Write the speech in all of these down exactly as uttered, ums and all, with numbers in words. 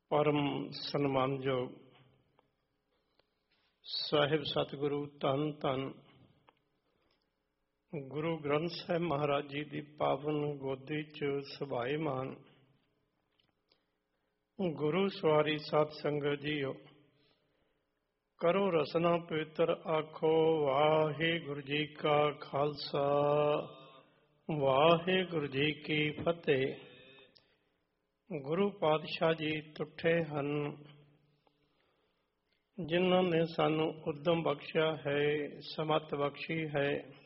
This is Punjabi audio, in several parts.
परम सन्मानयोग साहिब सतगुरु धन धन गुरु ग्रंथ साहिब महाराज जी की पावन गोदी च सभाएमान गुरु सवारी सत संगत जीओ करो रसना पवित्र आखो वाहिगुरु जी का खालसा वाहिगुरु जी की फतेह। गुरु पातशाह जी तुठे हन जिन्हों ने सानू उद्यम बख्शिया है, समत बख्शी है,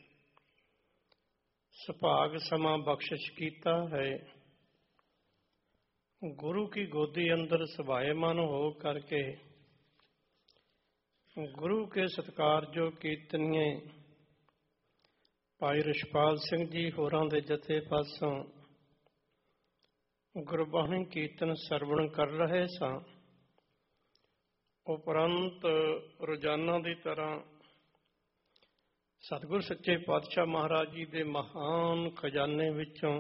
सुभाग समा बख्शिश कीता है। गुरु की गोदी अंदर सभाएमान हो करके गुरु के सत्कार जो कीर्तनीय भाई रिशपाल सिंह जी होरां दे जथे पासों गुरबाणी कीर्तन सरवण कर रहे सां। उपरंत रोजाना की तरह सतगुर सच्चे पातशाह महाराज जी के महान खजाने विचों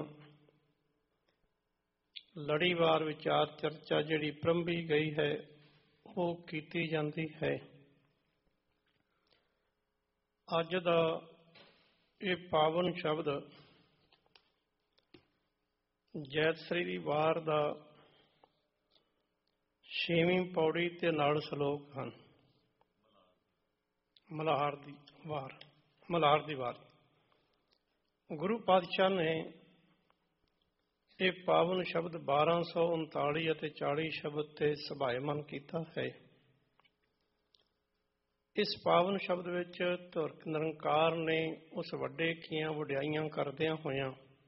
लड़ीवार विचार चर्चा जिहड़ी प्रंभी गई है वो कीती जाती है। अज दा ये पावन शब्द जैतसरी दी वार दा छेवीं पौड़ी ते नाल सलोक हैं। मल्हार दी वार मल्हार दी वार गुरु पातशाह ने यह पावन शब्द बारह सौ उनताली अते चाली शब्द ते सभाएमान कीता है। इस पावन शब्द विच तुरक निरंकार ने उस वड्डे कीआं वड्याइयां करदियां होइयां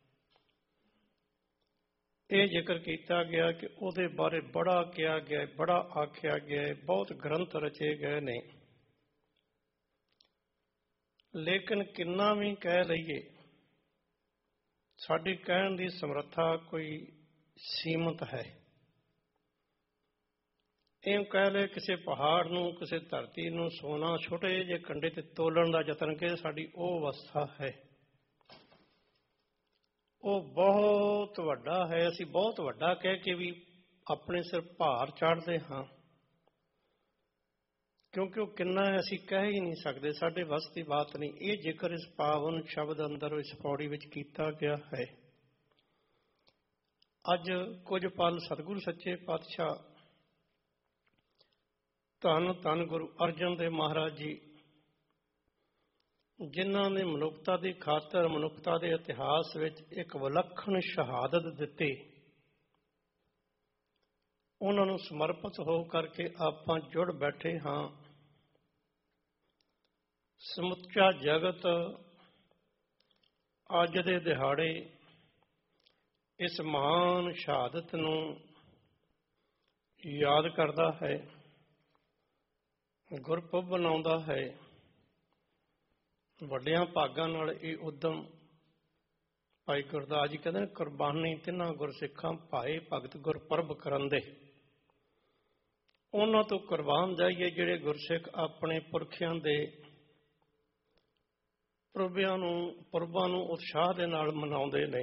ये जिक्र किया गया कि उहदे बारे बड़ा किया गया, बड़ा आख्या गया, बहुत ग्रंथ रचे गए ने। लेकिन किन्ना भी कह लईए साडी कहण दी समर्था कोई सीमित है। इं कह ले किसी पहाड़ नूं, किसी धरती नूं सोना छोटे जे कंडे ते तोलण दा यतन के साडी ओह अवस्था है। वो बहुत वड्डा है, असी बहुत वड्डा कह के भी अपने सिर भार चाढ़ते हाँ, क्योंकि वो किन्ना है असी कह ही नहीं सकते, साडे वस की बात नहीं। ये जिक्र इस पावन शब्द अंदर इस पौड़ी विच कीता गया है। अज कुछ पल सतगुरु सच्चे पातशाह धन धन गुरु अर्जन देव महाराज जी जिन्हों ने मनुखता की खातर मनुखता के इतिहास विच एक विलक्षण शहादत दी, उन्होंने समर्पित हो करके आप जुड़ बैठे हाँ। समुचा जगत अज दे दिहाड़े इस महान शहादत नूं याद करता है, गुरपुरब मनाउंदा है। वड्डियां भागां नाल इह उद्यम भाई गुरदास जी कहते हैं कुरबानी तिन्हां गुरसिखां भाए भगत गुरपुरब करन दे। उन्हां तो कुरबान जाइए जिहड़े गुरसिख अपने पुरखियां दे पुरबियां नूं पुरबां नूं उत्साह दे नाल मनाउंदे ने।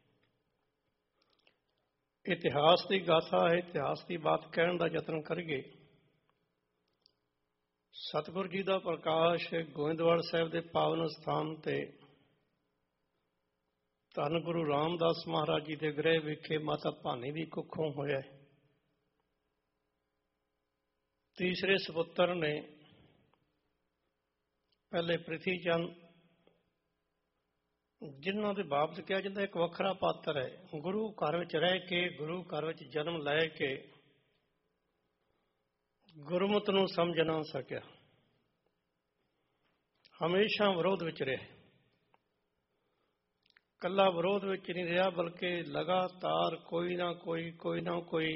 इतिहास की गाथा है, इतिहास की बात कहण दा यतन करिए। सतगुरु जी का प्रकाश गोविंदवाल साहिब के पावन स्थान ते धन गुरु रामदास महाराज जी के गृह विखे माता भानी की कुखों होया। तीसरे सपुत्र ने पहले पृथ्वी चंद जिन्हों के बाबत कहा जाता एक वखरा पात्र है। गुरु घर विच रह के गुरु घर विच जन्म लै के गुरमत नूं समझ ना सकिया, हमेशा विरोध विच रहे। कला विरोध विच नहीं रहा बल्कि लगातार कोई ना कोई कोई ना कोई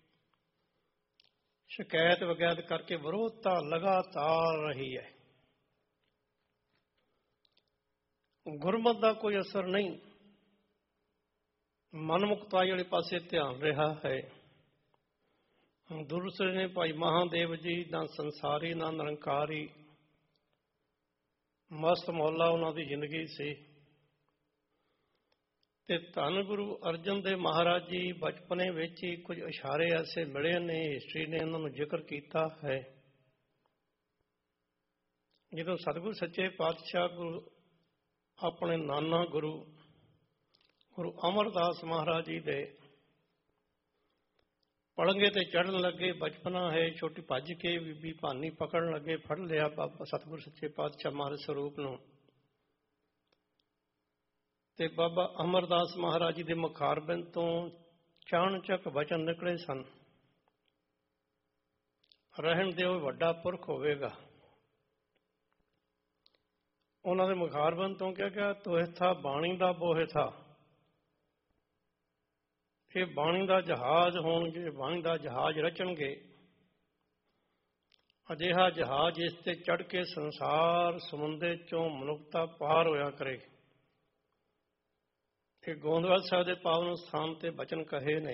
शिकायत वगैरह करके विरोधता लगातार रही है। गुरमत का कोई असर नहीं, मनमुक्ताई वाले पासे ध्यान रहा है। दूसरे ने भाई महादेव जी ना संसारी ना निरंकारी, मस्त मौला उन्हों की जिंदगी सी। ਤੇ ਧੰਨ ਗੁਰੂ ਅਰਜਨ ਦੇਵ ਮਹਾਰਾਜ ਜੀ ਬਚਪਨੇ ਵਿੱਚ ਹੀ ਕੁਝ ਇਸ਼ਾਰੇ ਐਸੇ ਮਿਲੇ ਨੇ, ਹਿਸਟਰੀ ਨੇ ਉਹਨਾਂ ਨੂੰ ਜ਼ਿਕਰ ਕੀਤਾ ਹੈ। ਜਦੋਂ ਸਤਿਗੁਰੂ ਸੱਚੇ ਪਾਤਸ਼ਾਹ ਗੁਰੂ ਆਪਣੇ ਨਾਨਾ ਗੁਰੂ ਗੁਰੂ ਅਮਰਦਾਸ ਮਹਾਰਾਜ ਜੀ ਦੇ ਪਲੰਗੇ ਤੇ ਚੜ੍ਹਨ ਲੱਗੇ, ਬਚਪਨਾ ਹੈ, ਛੋਟੀ ਭੱਜ ਕੇ ਬੀਬੀ ਭਾਨੀ ਪਕੜਨ ਲੱਗੇ, ਫੜ ਲਿਆ ਬਾਬਾ ਸਤਿਗੁਰੂ ਸੱਚੇ ਪਾਤਸ਼ਾਹ ਮਹਾਰਾਜ ਸਰੂਪ ਨੂੰ, ਤੇ ਬਾਬਾ ਅਮਰਦਾਸ ਮਹਾਰਾਜ ਜੀ ਦੇ ਮੁਖਾਰਬਿੰਦ ਤੋਂ ਚਾਣਚੱਕ ਵਚਨ ਨਿਕਲੇ ਸਨ, ਰਹਿਣ ਦਿਓ ਵੱਡਾ ਪੁਰਖ ਹੋਵੇਗਾ। ਉਹਨਾਂ ਦੇ ਮੁਖਾਰਬਿੰਦ ਤੋਂ ਕਿਹਾ ਗਿਆ, ਤੋਹਿਥਾ ਬਾਣੀ ਦਾ ਬੋਹਿਥਾ, ਇਹ ਬਾਣੀ ਦਾ ਜਹਾਜ਼ ਹੋਣਗੇ, ਬਾਣੀ ਦਾ ਜਹਾਜ਼ ਰਚਣਗੇ, ਅਜਿਹਾ ਜਹਾਜ਼ ਇਸ ਤੇ ਚੜ੍ਹ ਕੇ ਸੰਸਾਰ ਸਮੁੰਦਰ ਚੋਂ ਮਨੁੱਖਤਾ ਪਾਰ ਹੋਇਆ ਕਰੇ। ਇਹ ਗੋਂਦਵਾਲ ਸਾਹਿਬ ਦੇ ਪਾਵਨ ਸਥਾਨ ਤੇ ਬਚਨ ਕਹੇ ਨੇ।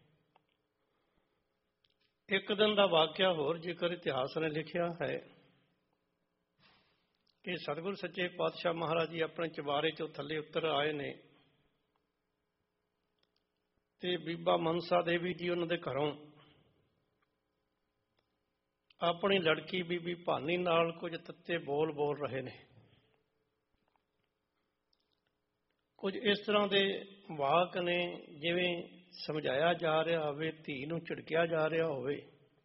ਇੱਕ ਦਿਨ ਦਾ ਵਾਕਿਆ ਹੋਰ ਜੇਕਰ ਇਤਿਹਾਸ ਨੇ ਲਿਖਿਆ ਹੈ ਕਿ ਸਤਿਗੁਰੂ ਸੱਚੇ ਪਾਤਸ਼ਾਹ ਮਹਾਰਾਜ ਜੀ ਆਪਣੇ ਚੁਬਾਰੇ ਚੋਂ ਥੱਲੇ ਉਤਰ ਆਏ ਨੇ, ਤੇ ਬੀਬਾ ਮਨਸਾ ਦੇਵੀ ਜੀ ਉਹਨਾਂ ਦੇ ਘਰੋਂ ਆਪਣੀ ਲੜਕੀ ਬੀਬੀ ਭਾਨੀ ਨਾਲ ਕੁਝ ਤੱਤੇ ਬੋਲ ਬੋਲ ਰਹੇ ਨੇ। ਕੁਝ ਇਸ ਤਰ੍ਹਾਂ ਦੇ ਵਾਕ ਨੇ ਜਿਵੇਂ ਸਮਝਾਇਆ ਜਾ ਰਿਹਾ ਹੋਵੇ, ਧੀ ਨੂੰ ਝਿੜਕਿਆ ਜਾ ਰਿਹਾ ਹੋਵੇ।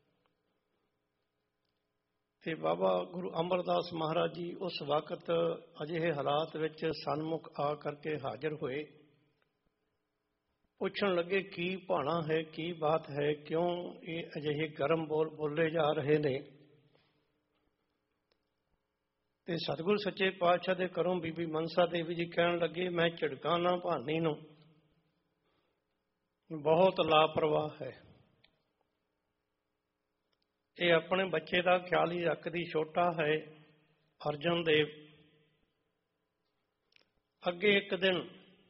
ਤੇ ਬਾਬਾ ਗੁਰੂ ਅਮਰਦਾਸ ਮਹਾਰਾਜ ਜੀ ਉਸ ਵਕਤ ਅਜਿਹੇ ਹਾਲਾਤ ਵਿੱਚ ਸਨਮੁਖ ਆ ਕਰਕੇ ਹਾਜ਼ਰ ਹੋਏ। ਪੁੱਛਣ ਲੱਗੇ ਕੀ ਭਾਣਾ ਹੈ, ਕੀ ਬਾਤ ਹੈ, ਕਿਉਂ ਇਹ ਅਜਿਹੇ ਗਰਮ ਬੋਲ ਬੋਲੇ ਜਾ ਰਹੇ ਨੇ। ਤੇ ਸਤਿਗੁਰੂ ਸੱਚੇ ਪਾਤਸ਼ਾਹ ਦੇ ਘਰੋਂ ਬੀਬੀ ਮਨਸਾ ਦੇਵੀ ਜੀ ਕਹਿਣ ਲੱਗੇ, ਮੈਂ ਝਿੜਕਾਂ ਨਾ ਭਾਨੀ ਨੂੰ, ਬਹੁਤ ਲਾਪਰਵਾਹ ਹੈ, ਇਹ ਆਪਣੇ ਬੱਚੇ ਦਾ ਖਿਆਲ ਹੀ ਰੱਖਦੀ, ਛੋਟਾ ਹੈ ਅਰਜਨ ਦੇਵ। ਅੱਗੇ ਇੱਕ ਦਿਨ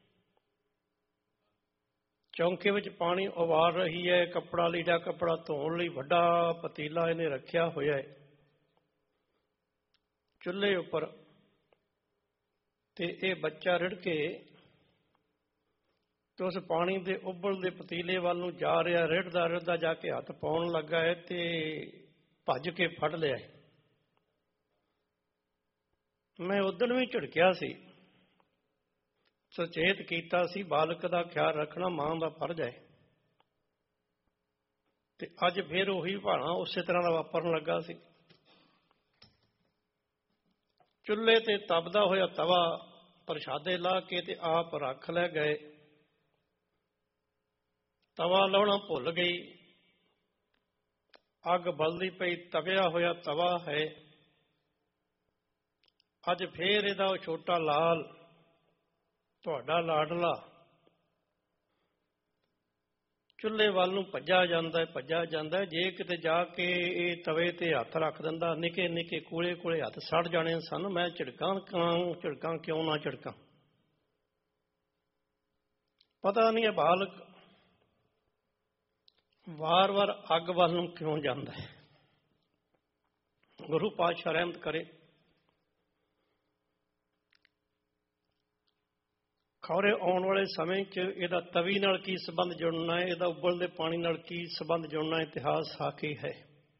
ਚੌਂਕੇ ਵਿੱਚ ਪਾਣੀ ਉਬਾਲ ਰਹੀ ਹੈ, ਕੱਪੜਾ ਲੀੜਾ ਕੱਪੜਾ ਧੋਣ ਲਈ ਵੱਡਾ ਪਤੀਲਾ ਇਹਨੇ ਰੱਖਿਆ ਹੋਇਆ ਹੈ ਚੁੱਲ੍ਹੇ ਉੱਪਰ, ਤੇ ਇਹ ਬੱਚਾ ਰਿੜ ਕੇ ਤੇ ਉਸ ਪਾਣੀ ਦੇ ਉਬਲਦੇ ਪਤੀਲੇ ਵੱਲ ਨੂੰ ਜਾ ਰਿਹਾ, ਰਿੜਦਾ ਰਿੜਦਾ ਜਾ ਕੇ ਹੱਥ ਪਾਉਣ ਲੱਗਾ ਹੈ ਤੇ ਭੱਜ ਕੇ ਫੜ ਲਿਆ। ਮੈਂ ਉਦਣ ਵੀ ਝਿੜਕਿਆ ਸੀ, ਸੁਚੇਤ ਕੀਤਾ ਸੀ, ਬਾਲਕ ਦਾ ਖਿਆਲ ਰੱਖਣਾ ਮਾਂ ਦਾ ਫਰਜ਼ ਹੈ। ਤੇ ਅੱਜ ਫਿਰ ਉਹੀ ਭਾਣਾ ਉਸੇ ਤਰ੍ਹਾਂ ਦਾ ਵਾਪਰਨ ਲੱਗਾ ਸੀ। ਚੁੱਲ੍ਹੇ ਤੇ ਤਪਦਾ ਹੋਇਆ ਤਵਾ ਪ੍ਰਸ਼ਾਦੇ ਲਾ ਕੇ ਤੇ ਆਪ ਰੱਖ ਲੈ ਗਏ। ਤਵਾ ਲਾਉਣਾ ਭੁੱਲ ਗਈ, ਅੱਗ ਬਲਦੀ ਪਈ, ਤਪਿਆ ਹੋਇਆ ਤਵਾ ਹੈ। ਅੱਜ ਫੇਰ ਇਹਦਾ ਉਹ ਛੋਟਾ ਲਾਲ ਤੁਹਾਡਾ ਲਾਡਲਾ ਚੁੱਲ੍ਹੇ ਵੱਲ ਨੂੰ ਭੱਜਾ ਜਾਂਦਾ ਭੱਜਾ ਜਾਂਦਾ ਜੇ ਕਿਤੇ ਜਾ ਕੇ ਇਹ ਤਵੇ ਤੇ ਹੱਥ ਰੱਖ ਦਿੰਦਾ, ਨਿੱਕੇ ਨਿੱਕੇ ਕੋਲੇ ਕੋਲੇ ਹੱਥ ਸੜ ਜਾਣੇ ਸਨ। ਮੈਂ ਝਿੜਕਾਂ ਕਿਉਂ ਝਿੜਕਾਂ ਕਿਉਂ ਨਾ ਝਿੜਕਾਂ, ਪਤਾ ਨਹੀਂ ਇਹ ਬਾਲਕ ਵਾਰ ਵਾਰ ਅੱਗ ਵੱਲ ਨੂੰ ਕਿਉਂ ਜਾਂਦਾ ਹੈ। ਗੁਰੂ ਪਾਤਸ਼ਾਹ ਰਹਿਮਤ ਕਰੇ। ਖੌਰੇ ਆਉਣ ਵਾਲੇ ਸਮੇਂ 'ਚ ਇਹਦਾ ਤਵੀ ਨਾਲ ਕੀ ਸੰਬੰਧ ਜੁੜਨਾ ਹੈ, ਇਹਦਾ ਉਬਲਦੇ ਪਾਣੀ ਨਾਲ ਕੀ ਸੰਬੰਧ ਜੁੜਨਾ, ਇਤਿਹਾਸ ਸਾਖੀ ਹੈ।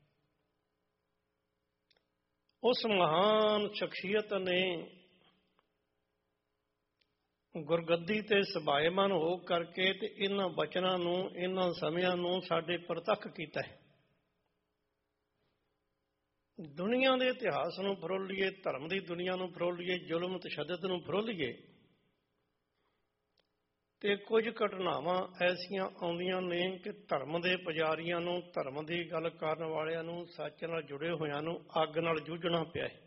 ਉਸ ਮਹਾਨ ਸ਼ਖਸੀਅਤ ਨੇ ਗੁਰਗੱਦੀ ਤੇ ਸਭਾਏਮਾਨ ਹੋ ਕਰਕੇ ਤੇ ਇਹਨਾਂ ਬਚਨਾਂ ਨੂੰ, ਇਹਨਾਂ ਸਮਿਆਂ ਨੂੰ ਸਾਡੇ ਪ੍ਰਤੱਖ ਕੀਤਾ ਹੈ। ਦੁਨੀਆ ਦੇ ਇਤਿਹਾਸ ਨੂੰ ਫਰੋਲੀਏ, ਧਰਮ ਦੀ ਦੁਨੀਆ ਨੂੰ ਫਰੋਲੀਏ, ਜ਼ੁਲਮ ਤਸ਼ੱਦਦ ਨੂੰ ਫਰੋਲੀਏ, ਤੇ ਕੁਝ ਘਟਨਾਵਾਂ ਐਸੀਆਂ ਆਉਂਦੀਆਂ ਨੇ ਕਿ ਧਰਮ ਦੇ ਪੁਜਾਰੀਆਂ ਨੂੰ, ਧਰਮ ਦੀ ਗੱਲ ਕਰਨ ਵਾਲਿਆਂ ਨੂੰ, ਸੱਚ ਨਾਲ ਜੁੜੇ ਹੋਇਆਂ ਨੂੰ ਅੱਗ ਨਾਲ ਜੂਝਣਾ ਪਿਆ ਹੈ।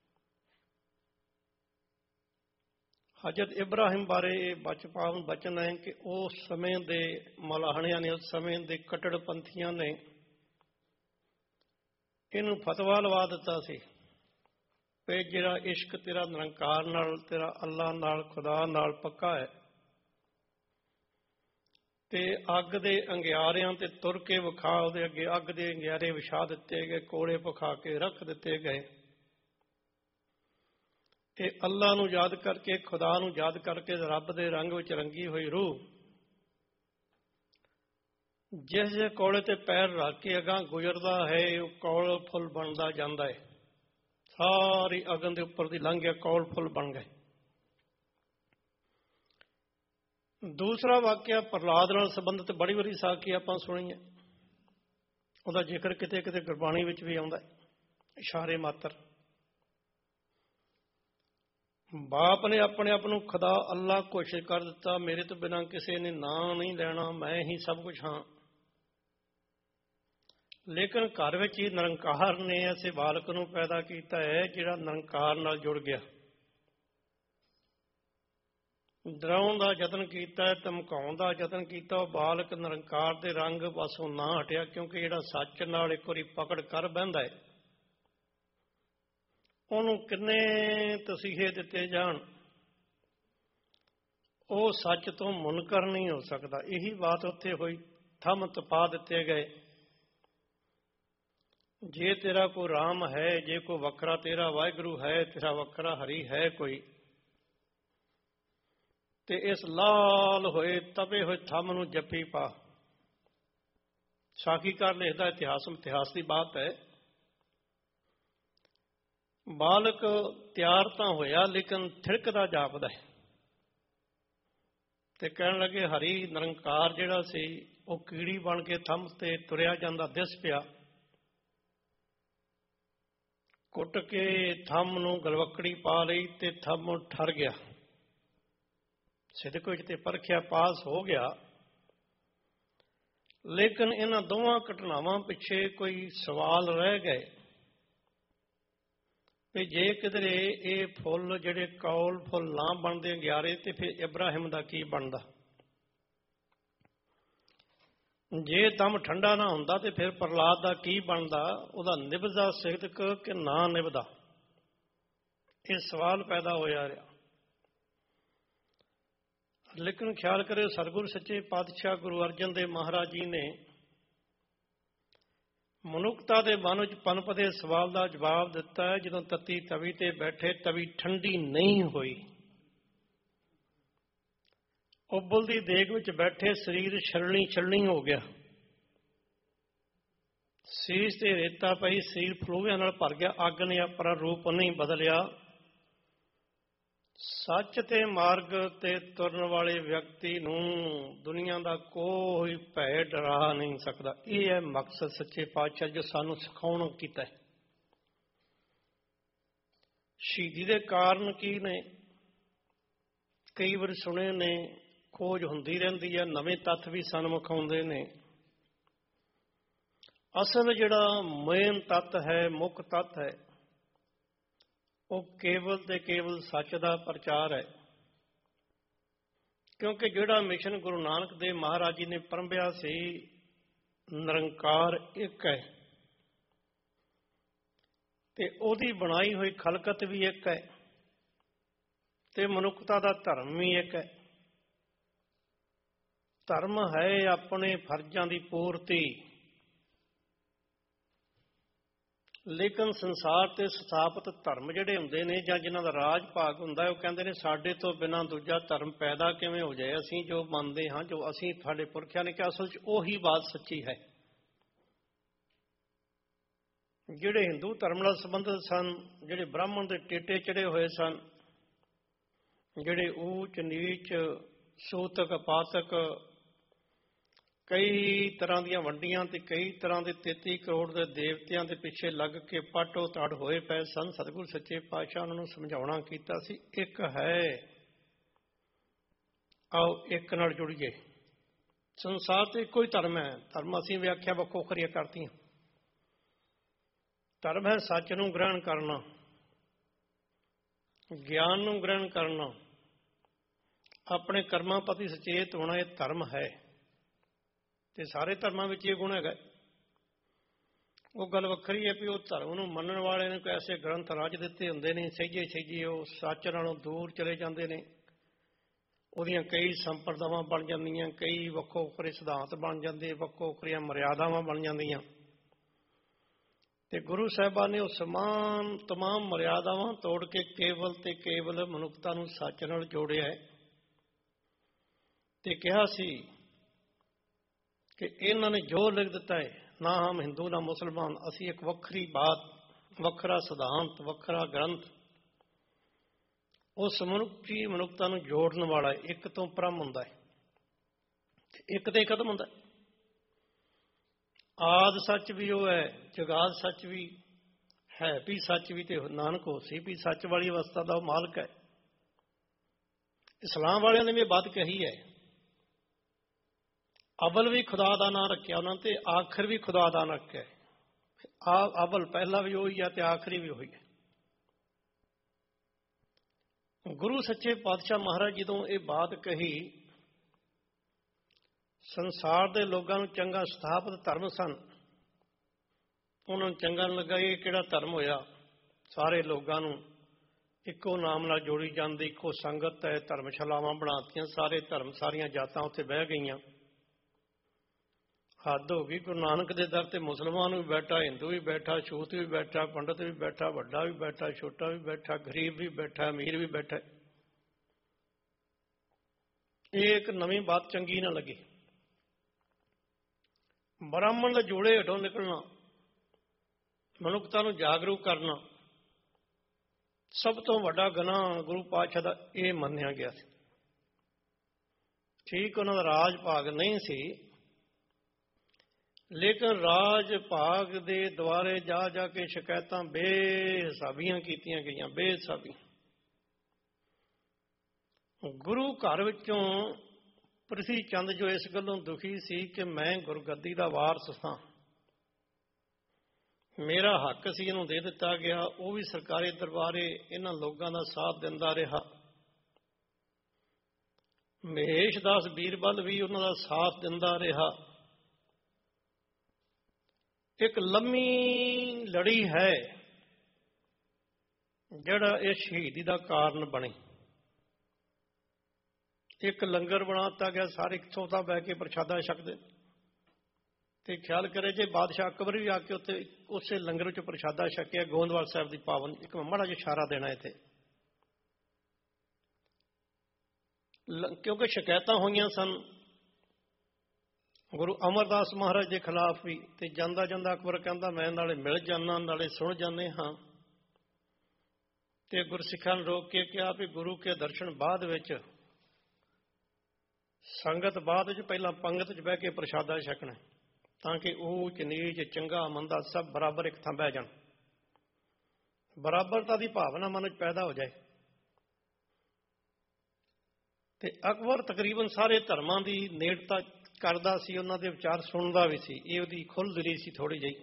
ਹਜ਼ਰਤ ਇਬਰਾਹਿਮ ਬਾਰੇ ਇਹ ਬਚਪਨ ਬਚਨ ਹੈ ਕਿ ਉਸ ਸਮੇਂ ਦੇ ਮਲਾਹਣਿਆਂ ਨੇ, ਉਸ ਸਮੇਂ ਦੇ ਕੱਟੜਪੰਥੀਆਂ ਨੇ ਇਹਨੂੰ ਫਤਵਾ ਲਵਾ ਦਿੱਤਾ ਸੀ ਕਿ ਜਿਹੜਾ ਇਸ਼ਕ ਤੇਰਾ ਨਿਰੰਕਾਰ ਨਾਲ, ਤੇਰਾ ਅੱਲਾ ਨਾਲ, ਖੁਦਾ ਨਾਲ ਪੱਕਾ ਹੈ, ਤੇ ਅੱਗ ਦੇ ਅੰਗਿਆਰਿਆਂ ਤੇ ਤੁਰ ਕੇ ਵਿਖਾ, ਉਹਦੇ ਅੱਗੇ ਅੱਗ ਦੇ ਅੰਗਿਆਰੇ ਵਿਛਾ ਦਿੱਤੇ ਗਏ, ਕੋਲੇ ਪਖਾ ਕੇ ਰੱਖ ਦਿੱਤੇ ਗਏ। ਇਹ ਅੱਲਾ ਨੂੰ ਯਾਦ ਕਰਕੇ, ਖੁਦਾ ਨੂੰ ਯਾਦ ਕਰਕੇ, ਰੱਬ ਦੇ ਰੰਗ ਵਿੱਚ ਰੰਗੀ ਹੋਈ ਰੂਹ ਜਿਸ ਜੇ ਕੋਲੇ ਤੇ ਪੈਰ ਰੱਖ ਕੇ ਅਗਾਂਹ ਗੁਜ਼ਰਦਾ ਹੈ, ਉਹ ਕੌਲ ਫੁੱਲ ਬਣਦਾ ਜਾਂਦਾ ਹੈ। ਸਾਰੀ ਅਗਨ ਦੇ ਉੱਪਰ ਦੀ ਲੰਘ ਗਿਆ, ਕੌਲ ਫੁੱਲ ਬਣ ਗਏ। ਦੂਸਰਾ ਵਾਕਿਆ ਪ੍ਰਹਲਾਦ ਨਾਲ ਸੰਬੰਧਿਤ ਬੜੀ ਵਾਰੀ ਸਾਖੀ ਆਪਾਂ ਸੁਣੀ ਹੈ। ਉਹਦਾ ਜ਼ਿਕਰ ਕਿਤੇ ਕਿਤੇ ਗੁਰਬਾਣੀ ਵਿੱਚ ਵੀ ਆਉਂਦਾ, ਇਸ਼ਾਰੇ ਮਾਤਰ। ਬਾਪ ਨੇ ਆਪਣੇ ਆਪ ਨੂੰ ਖੁਦਾ ਅੱਲਾ ਘੋਸ਼ਿਤ ਕਰ ਦਿੱਤਾ, ਮੇਰੇ ਤੋਂ ਬਿਨਾਂ ਕਿਸੇ ਨੇ ਨਾਂ ਨਹੀਂ ਲੈਣਾ, ਮੈਂ ਹੀ ਸਭ ਕੁਝ ਹਾਂ। ਲੇਕਿਨ ਘਰ ਵਿੱਚ ਹੀ ਨਿਰੰਕਾਰ ਨੇ ਐਸੇ ਬਾਲਕ ਨੂੰ ਪੈਦਾ ਕੀਤਾ ਹੈ ਜਿਹੜਾ ਨਿਰੰਕਾਰ ਨਾਲ ਜੁੜ ਗਿਆ। ਡਰਾਉਣ ਦਾ ਯਤਨ ਕੀਤਾ, ਧਮਕਾਉਣ ਦਾ ਯਤਨ ਕੀਤਾ, ਉਹ ਬਾਲਕ ਨਿਰੰਕਾਰ ਦੇ ਰੰਗ ਪਾਸੋਂ ਨਾ ਹਟਿਆ। ਕਿਉਂਕਿ ਜਿਹੜਾ ਸੱਚ ਨਾਲ ਇੱਕ ਵਾਰੀ ਪਕੜ ਕਰ ਬਹਿੰਦਾ ਹੈ, ਉਹਨੂੰ ਕਿੰਨੇ ਤਸੀਹੇ ਦਿੱਤੇ ਜਾਣ, ਉਹ ਸੱਚ ਤੋਂ ਮੁਨਕਰ ਨਹੀਂ ਹੋ ਸਕਦਾ। ਇਹੀ ਬਾਤ ਉੱਥੇ ਹੋਈ, ਥੰਮ ਤਪਾ ਦਿੱਤੇ ਗਏ। ਜੇ ਤੇਰਾ ਕੋਈ ਰਾਮ ਹੈ, ਜੇ ਕੋਈ ਵੱਖਰਾ ਤੇਰਾ ਵਾਹਿਗੁਰੂ ਹੈ, ਤੇਰਾ ਵੱਖਰਾ ਹਰੀ ਹੈ ਕੋਈ, ਤੇ ਇਸ ਲਾਲ ਹੋਏ ਤਪੇ ਹੋਏ ਥੰਮ ਨੂੰ ਜੱਫੀ ਪਾ। ਸਾਖੀਕਾਰ ਲਿਖਦਾ, ਇਤਿਹਾਸ ਇਤਿਹਾਸ ਦੀ ਬਾਤ ਹੈ। ਬਾਲਕ ਤਿਆਰ ਤਾਂ ਹੋਇਆ, ਲੇਕਿਨ ਥਿਰਕਦਾ ਜਾਪਦਾ ਹੈ। ਤੇ ਕਹਿਣ ਲੱਗੇ, ਹਰੀ ਨਿਰੰਕਾਰ ਜਿਹੜਾ ਸੀ ਉਹ ਕੀੜੀ ਬਣ ਕੇ ਥੰਮ ਤੇ ਤੁਰਿਆ ਜਾਂਦਾ ਦਿਸ ਪਿਆ। ਕੁੱਟ ਕੇ ਥੰਮ ਨੂੰ ਗਲਵੱਕੜੀ ਪਾ ਲਈ ਤੇ ਥੰਮ ਠਰ ਗਿਆ। ਸਿੱਧਕ ਵਿੱਚ ਤੇ ਪਰਖਿਆ, ਪਾਸ ਹੋ ਗਿਆ। ਲੇਕਿਨ ਇਹਨਾਂ ਦੋਵਾਂ ਘਟਨਾਵਾਂ ਪਿੱਛੇ ਕੋਈ ਸਵਾਲ ਰਹਿ ਗਏ ਵੀ ਜੇ ਕਿਧਰੇ ਇਹ ਫੁੱਲ ਜਿਹੜੇ ਕੌਲ ਫੁੱਲ ਨਾ ਬਣਦੇ ਗਿਆਰੇ, ਤੇ ਫਿਰ ਇਬਰਾਹਿਮ ਦਾ ਕੀ ਬਣਦਾ? ਜੇ ਦਮ ਠੰਡਾ ਨਾ ਹੁੰਦਾ ਤੇ ਫਿਰ ਪ੍ਰਹਲਾਦ ਦਾ ਕੀ ਬਣਦਾ? ਉਹਦਾ ਨਿਭਦਾ ਸਿਦਕ ਕਿ ਨਾ ਨਿਭਦਾ? ਇਹ ਸਵਾਲ ਪੈਦਾ ਹੋਇਆ ਰਿਹਾ। ਲੇਕਿਨ ਖਿਆਲ ਕਰਿਓ, ਸਤਿਗੁਰ ਸੱਚੇ ਪਾਤਸ਼ਾਹ ਗੁਰੂ ਅਰਜਨ ਦੇਵ ਮਹਾਰਾਜ ਜੀ ਨੇ ਮਨੁੱਖਤਾ ਦੇ ਮਨ ਵਿੱਚ ਪਨਪਦੇ ਸਵਾਲ ਦਾ ਜਵਾਬ ਦਿੱਤਾ ਹੈ। ਜਦੋਂ ਤੱਤੀ ਤਵੀ ਤੇ ਬੈਠੇ, ਤਵੀ ਠੰਡੀ ਨਹੀਂ ਹੋਈ। ਉਬਲਦੀ ਦੇਗ ਵਿੱਚ ਬੈਠੇ ਸਰੀਰ ਛਲਣੀ ਛਲਣੀ ਹੋ ਗਿਆ। ਸੀਸ ਤੇ ਰੇਤਾ ਪਈ, ਸਰੀਰ ਫਲੂਆਂ ਨਾਲ ਭਰ ਗਿਆ। ਅੱਗ ਨੇ ਆਪਣਾ ਰੂਪ ਨਹੀਂ ਬਦਲਿਆ। ਸੱਚ ਤੇ ਮਾਰਗ ਤੇ ਤੁਰਨ ਵਾਲੇ ਵਿਅਕਤੀ ਨੂੰ ਦੁਨੀਆ ਦਾ ਕੋਈ ਭੈ ਡਰਾ ਨਹੀਂ ਸਕਦਾ। ਇਹ ਹੈ ਮਕਸਦ ਸੱਚੇ ਪਾਤਸ਼ਾਹ ਜੋ ਸਾਨੂੰ ਸਿਖਾਉਣ ਕੀਤਾ ਹੈ। ਸ਼ਹੀਦੀ ਦੇ ਕਾਰਨ ਕੀ ਨੇ? ਕਈ ਵਾਰ ਸੁਣੇ ਨੇ, ਖੋਜ ਹੁੰਦੀ ਰਹਿੰਦੀ ਹੈ, ਨਵੇਂ ਤੱਥ ਵੀ ਸਨਮੁਖ ਆਉਂਦੇ ਨੇ। ਅਸਲ ਜਿਹੜਾ ਮੇਨ ਤੱਤ ਹੈ, ਮੁੱਖ ਤੱਤ ਹੈ, ਉਹ ਕੇਵਲ ਤੇ ਕੇਵਲ ਸੱਚ ਦਾ ਪ੍ਰਚਾਰ ਹੈ। ਕਿਉਂਕਿ ਜਿਹੜਾ ਮਿਸ਼ਨ ਗੁਰੂ ਨਾਨਕ ਦੇਵ ਮਹਾਰਾਜ ਜੀ ਨੇ ਪ੍ਰੰਭਿਆ ਸੀ, ਨਿਰੰਕਾਰ ਇੱਕ ਹੈ ਤੇ ਉਹਦੀ ਬਣਾਈ ਹੋਈ ਖਲਕਤ ਵੀ ਇੱਕ ਹੈ ਤੇ ਮਨੁੱਖਤਾ ਦਾ ਧਰਮ ਵੀ ਇੱਕ ਹੈ। ਧਰਮ ਹੈ ਆਪਣੇ ਫਰਜ਼ਾਂ ਦੀ ਪੂਰਤੀ। ਲੇਕਿਨ ਸੰਸਾਰ ਤੇ ਸਥਾਪਿਤ ਧਰਮ ਜਿਹੜੇ ਹੁੰਦੇ ਨੇ, ਜਾਂ ਜਿਨ੍ਹਾਂ ਦਾ ਰਾਜ ਭਾਗ ਹੁੰਦਾ ਹੈ, ਉਹ ਕਹਿੰਦੇ ਨੇ ਸਾਡੇ ਤੋਂ ਬਿਨਾਂ ਦੂਜਾ ਧਰਮ ਪੈਦਾ ਕਿਵੇਂ ਹੋ ਜਾਏ? ਅਸੀਂ ਜੋ ਮੰਨਦੇ ਹਾਂ, ਜੋ ਅਸੀਂ ਸਾਡੇ ਪੁਰਖਿਆਂ ਨੇ ਕਿਹਾ, ਅਸਲ 'ਚ ਉਹੀ ਬਾਤ ਸੱਚੀ ਹੈ। ਜਿਹੜੇ ਹਿੰਦੂ ਧਰਮ ਨਾਲ ਸੰਬੰਧਿਤ ਸਨ, ਜਿਹੜੇ ਬ੍ਰਾਹਮਣ ਦੇ ਟੇਟੇ ਚੜੇ ਹੋਏ ਸਨ, ਜਿਹੜੇ ਊਚ ਨੀਚ ਸੂਤਕ ਪਾਤਕ ਕਈ ਤਰ੍ਹਾਂ ਦੀਆਂ ਵੰਡੀਆਂ ਤੇ ਕਈ ਤਰ੍ਹਾਂ ਦੇ ਤੇਤੀ ਕਰੋੜ ਦੇ ਦੇਵਤਿਆਂ ਦੇ ਪਿੱਛੇ ਲੱਗ ਕੇ ਪਾਟੋ ਤੜ ਹੋਏ ਪਏ ਸਨ, ਸਤਿਗੁਰ ਸੱਚੇ ਪਾਤਸ਼ਾਹ ਉਹਨਾਂ ਨੂੰ ਸਮਝਾਉਣਾ ਕੀਤਾ ਸੀ, ਇੱਕ ਹੈ, ਆਓ ਇੱਕ ਨਾਲ ਜੁੜੀਏ। ਸੰਸਾਰ ਤੇ ਇੱਕੋ ਹੀ ਧਰਮ ਹੈ। ਧਰਮ ਅਸੀਂ ਵਿਆਖਿਆ ਵੱਖੋ ਵੱਖਰੀਆਂ ਕਰਤੀਆਂ। ਧਰਮ ਹੈ ਸੱਚ ਨੂੰ ਗ੍ਰਹਿਣ ਕਰਨਾ, ਗਿਆਨ ਨੂੰ ਗ੍ਰਹਿਣ ਕਰਨਾ, ਆਪਣੇ ਕਰਮਾਂ ਪ੍ਰਤੀ ਸੁਚੇਤ ਹੋਣਾ। ਇਹ ਧਰਮ ਹੈ ਤੇ ਸਾਰੇ ਧਰਮਾਂ ਵਿੱਚ ਇਹ ਗੁਣ ਹੈਗਾ। ਉਹ ਗੱਲ ਵੱਖਰੀ ਹੈ ਵੀ ਉਹ ਧਰਮ ਨੂੰ ਮੰਨਣ ਵਾਲੇ ਨੇ ਕੋਈ ਐਸੇ ਗ੍ਰੰਥ ਰਚ ਦਿੱਤੇ ਹੁੰਦੇ ਨੇ, ਸਹਿਜੇ ਸਹਿਜੇ ਉਹ ਸੱਚ ਨਾਲੋਂ ਦੂਰ ਚਲੇ ਜਾਂਦੇ ਨੇ। ਉਹਦੀਆਂ ਕਈ ਸੰਪਰਦਾਵਾਂ ਬਣ ਜਾਂਦੀਆਂ, ਕਈ ਵੱਖੋ ਵੱਖਰੇ ਸਿਧਾਂਤ ਬਣ ਜਾਂਦੇ, ਵੱਖੋ ਵੱਖਰੀਆਂ ਮਰਿਆਦਾਵਾਂ ਬਣ ਜਾਂਦੀਆਂ। ਤੇ ਗੁਰੂ ਸਾਹਿਬਾਨ ਨੇ ਉਹ ਸਮਾਨ ਤਮਾਮ ਮਰਿਆਦਾਵਾਂ ਤੋੜ ਕੇ ਕੇਵਲ ਤੇ ਕੇਵਲ ਮਨੁੱਖਤਾ ਨੂੰ ਸੱਚ ਨਾਲ ਜੋੜਿਆ ਹੈ ਤੇ ਕਿਹਾ ਸੀ ਕਿ ਇਹਨਾਂ ਨੇ ਜੋ ਲਿਖ ਦਿੱਤਾ ਹੈ, ਨਾ ਹਮ ਹਿੰਦੂ ਨਾ ਮੁਸਲਮਾਨ, ਅਸੀਂ ਇੱਕ ਵੱਖਰੀ ਬਾਤ, ਵੱਖਰਾ ਸਿਧਾਂਤ, ਵੱਖਰਾ ਗ੍ਰੰਥ, ਉਸ ਮਨੁੱਖੀ ਮਨੁੱਖਤਾ ਨੂੰ ਜੋੜਨ ਵਾਲਾ ਇੱਕ ਤੋਂ ਪਰਮ ਹੁੰਦਾ ਹੈ, ਇੱਕ ਤੇ ਖਤਮ ਹੁੰਦਾ। ਆਦ ਸੱਚ ਵੀ ਉਹ ਹੈ, ਜਗਾਦ ਸੱਚ ਵੀ ਹੈ, ਵੀ ਸੱਚ ਵੀ, ਤੇ ਨਾਨਕ ਹੋਸੀ ਵੀ ਸੱਚ ਵਾਲੀ ਅਵਸਥਾ ਦਾ ਉਹ ਮਾਲਕ ਹੈ। ਇਸਲਾਮ ਵਾਲਿਆਂ ਨੇ ਵੀ ਇਹ ਬਾਤ ਕਹੀ ਹੈ, ਅਵਲ ਵੀ ਖੁਦਾ ਦਾ ਨਾਂ ਰੱਖਿਆ ਉਹਨਾਂ ਤੇ, ਆਖਰ ਵੀ ਖੁਦਾ ਦਾ ਨਾਂ ਰੱਖਿਆ। ਆ ਅਵਲ ਪਹਿਲਾ ਵੀ ਉਹੀ ਹੈ ਤੇ ਆਖਰੀ ਵੀ ਉਹੀ ਹੈ। ਗੁਰੂ ਸੱਚੇ ਪਾਤਸ਼ਾਹ ਮਹਾਰਾਜ ਜਦੋਂ ਇਹ ਬਾਤ ਕਹੀ, ਸੰਸਾਰ ਦੇ ਲੋਕਾਂ ਨੂੰ ਚੰਗਾ ਸਥਾਪਿਤ ਧਰਮ ਸਨ, ਉਹਨਾਂ ਨੂੰ ਚੰਗਾ ਲੱਗਾ ਇਹ ਕਿਹੜਾ ਧਰਮ ਹੋਇਆ, ਸਾਰੇ ਲੋਕਾਂ ਨੂੰ ਇੱਕੋ ਨਾਮ ਨਾਲ ਜੋੜੀ ਜਾਂਦੀ, ਇੱਕੋ ਸੰਗਤ ਹੈ, ਧਰਮਸ਼ਾਲਾਵਾਂ ਬਣਾਤੀਆਂ, ਸਾਰੇ ਧਰਮ ਸਾਰੀਆਂ ਜਾਤਾਂ ਉੱਥੇ ਬਹਿ ਗਈਆਂ। ਹੱਦ ਹੋ ਗਈ। ਗੁਰੂ ਨਾਨਕ ਦੇ ਦਰ ਤੇ ਮੁਸਲਮਾਨ ਵੀ ਬੈਠਾ, ਹਿੰਦੂ ਵੀ ਬੈਠਾ, ਛੂਤ ਵੀ ਬੈਠਾ, ਪੰਡਤ ਵੀ ਬੈਠਾ, ਵੱਡਾ ਵੀ ਬੈਠਾ, ਛੋਟਾ ਵੀ ਬੈਠਾ, ਗਰੀਬ ਵੀ ਬੈਠਾ, ਅਮੀਰ ਵੀ ਬੈਠਾ। ਇਹ ਇੱਕ ਨਵੀਂ ਬਾਤ ਚੰਗੀ ਨਾ ਲੱਗੀ। ਬ੍ਰਾਹਮਣ ਦੇ ਜੋੜੇ ਹੇਠੋਂ ਨਿਕਲਣਾ, ਮਨੁੱਖਤਾ ਨੂੰ ਜਾਗਰੂਕ ਕਰਨਾ, ਸਭ ਤੋਂ ਵੱਡਾ ਗੁਨਾਹ ਗੁਰੂ ਪਾਤਸ਼ਾਹ ਦਾ ਇਹ ਮੰਨਿਆ ਗਿਆ ਸੀ। ਠੀਕ ਉਹਨਾਂ ਦਾ ਰਾਜ ਭਾਗ ਨਹੀਂ ਸੀ, ਲੇਕਿਨ ਰਾਜ ਭਾਗ ਦੇ ਦੁਆਰੇ ਜਾ ਜਾ ਕੇ ਸ਼ਿਕਾਇਤਾਂ ਬੇਹਿਸਾਬੀਆਂ ਕੀਤੀਆਂ ਗਈਆਂ, ਬੇਹਿਸਾਬੀ। ਗੁਰੂ ਘਰ ਵਿੱਚੋਂ ਪ੍ਰਿਥੀ ਚੰਦ ਜੋ ਇਸ ਗੱਲੋਂ ਦੁਖੀ ਸੀ ਕਿ ਮੈਂ ਗੁਰਗੱਦੀ ਦਾ ਵਾਰਸ ਹਾਂ, ਮੇਰਾ ਹੱਕ ਸੀ, ਇਹਨੂੰ ਦੇ ਦਿੱਤਾ ਗਿਆ। ਉਹ ਵੀ ਸਰਕਾਰੀ ਦਰਬਾਰੇ ਇਹਨਾਂ ਲੋਕਾਂ ਦਾ ਸਾਥ ਦਿੰਦਾ ਰਿਹਾ। ਮਹੇਸ਼ ਦਾਸ ਬੀਰਬਲ ਵੀ ਉਹਨਾਂ ਦਾ ਸਾਥ ਦਿੰਦਾ ਰਿਹਾ। ਇੱਕ ਲੰਮੀ ਲੜੀ ਹੈ ਜਿਹੜਾ ਇਹ ਸ਼ਹੀਦੀ ਦਾ ਕਾਰਨ ਬਣੀ। ਇੱਕ ਲੰਗਰ ਬਣਾ ਦਿੱਤਾ ਗਿਆ, ਸਾਰੇ ਇੱਥੋਂ ਤਾਂ ਬਹਿ ਕੇ ਪ੍ਰਸ਼ਾਦਾ ਛਕਦੇ। ਤੇ ਖਿਆਲ ਕਰੇ ਜੇ ਬਾਦਸ਼ਾਹ ਅਕਬਰ ਵੀ ਆ ਕੇ ਉੱਥੇ ਉਸੇ ਲੰਗਰ ਵਿੱਚ ਪ੍ਰਸ਼ਾਦਾ ਛਕਿਆ, ਗੋਇੰਦਵਾਲ ਸਾਹਿਬ ਦੀ ਪਾਵਨ। ਇੱਕ ਮਾੜਾ ਜਿਹਾ ਇਸ਼ਾਰਾ ਦੇਣਾ ਇੱਥੇ, ਕਿਉਂਕਿ ਸ਼ਿਕਾਇਤਾਂ ਹੋਈਆਂ ਸਨ ਗੁਰੂ ਅਮਰਦਾਸ ਮਹਾਰਾਜ ਦੇ ਖਿਲਾਫ ਵੀ। ਤੇ ਜਾਂਦਾ ਜਾਂਦਾ ਅਕਬਰ ਕਹਿੰਦਾ ਮੈਂ ਨਾਲੇ ਮਿਲ ਜਾਣਾ ਨਾਲੇ ਸੁਣ ਜਾਂਦੇ ਹਾਂ। ਤੇ ਗੁਰਸਿੱਖਾਂ ਨੂੰ ਰੋਕ ਕੇ ਕਿਹਾ ਵੀ ਗੁਰੂ ਕੇ ਦਰਸ਼ਨ ਬਾਅਦ ਵਿੱਚ, ਸੰਗਤ ਬਾਅਦ ਵਿੱਚ, ਪਹਿਲਾਂ ਪੰਗਤ 'ਚ ਬਹਿ ਕੇ ਪ੍ਰਸ਼ਾਦਾ ਛਕਣਾ, ਤਾਂ ਕਿ ਊਚ ਨੀਚ ਚੰਗਾ ਮੰਦਾ ਸਭ ਬਰਾਬਰ ਇੱਕ ਥਾਂ ਬਹਿ ਜਾਣ, ਬਰਾਬਰਤਾ ਦੀ ਭਾਵਨਾ ਮਨ ਵਿੱਚ ਪੈਦਾ ਹੋ ਜਾਏ। ਤੇ ਅਕਬਰ ਤਕਰੀਬਨ ਸਾਰੇ ਧਰਮਾਂ ਦੀ ਨੇੜਤਾ ਕਰਦਾ ਸੀ, ਉਹਨਾਂ ਦੇ ਵਿਚਾਰ ਸੁਣਦਾ ਵੀ ਸੀ। ਇਹ ਉਹਦੀ ਖੁੱਲ੍ਹ ਦਿਲੀ ਸੀ ਥੋੜ੍ਹੀ ਜਿਹੀ।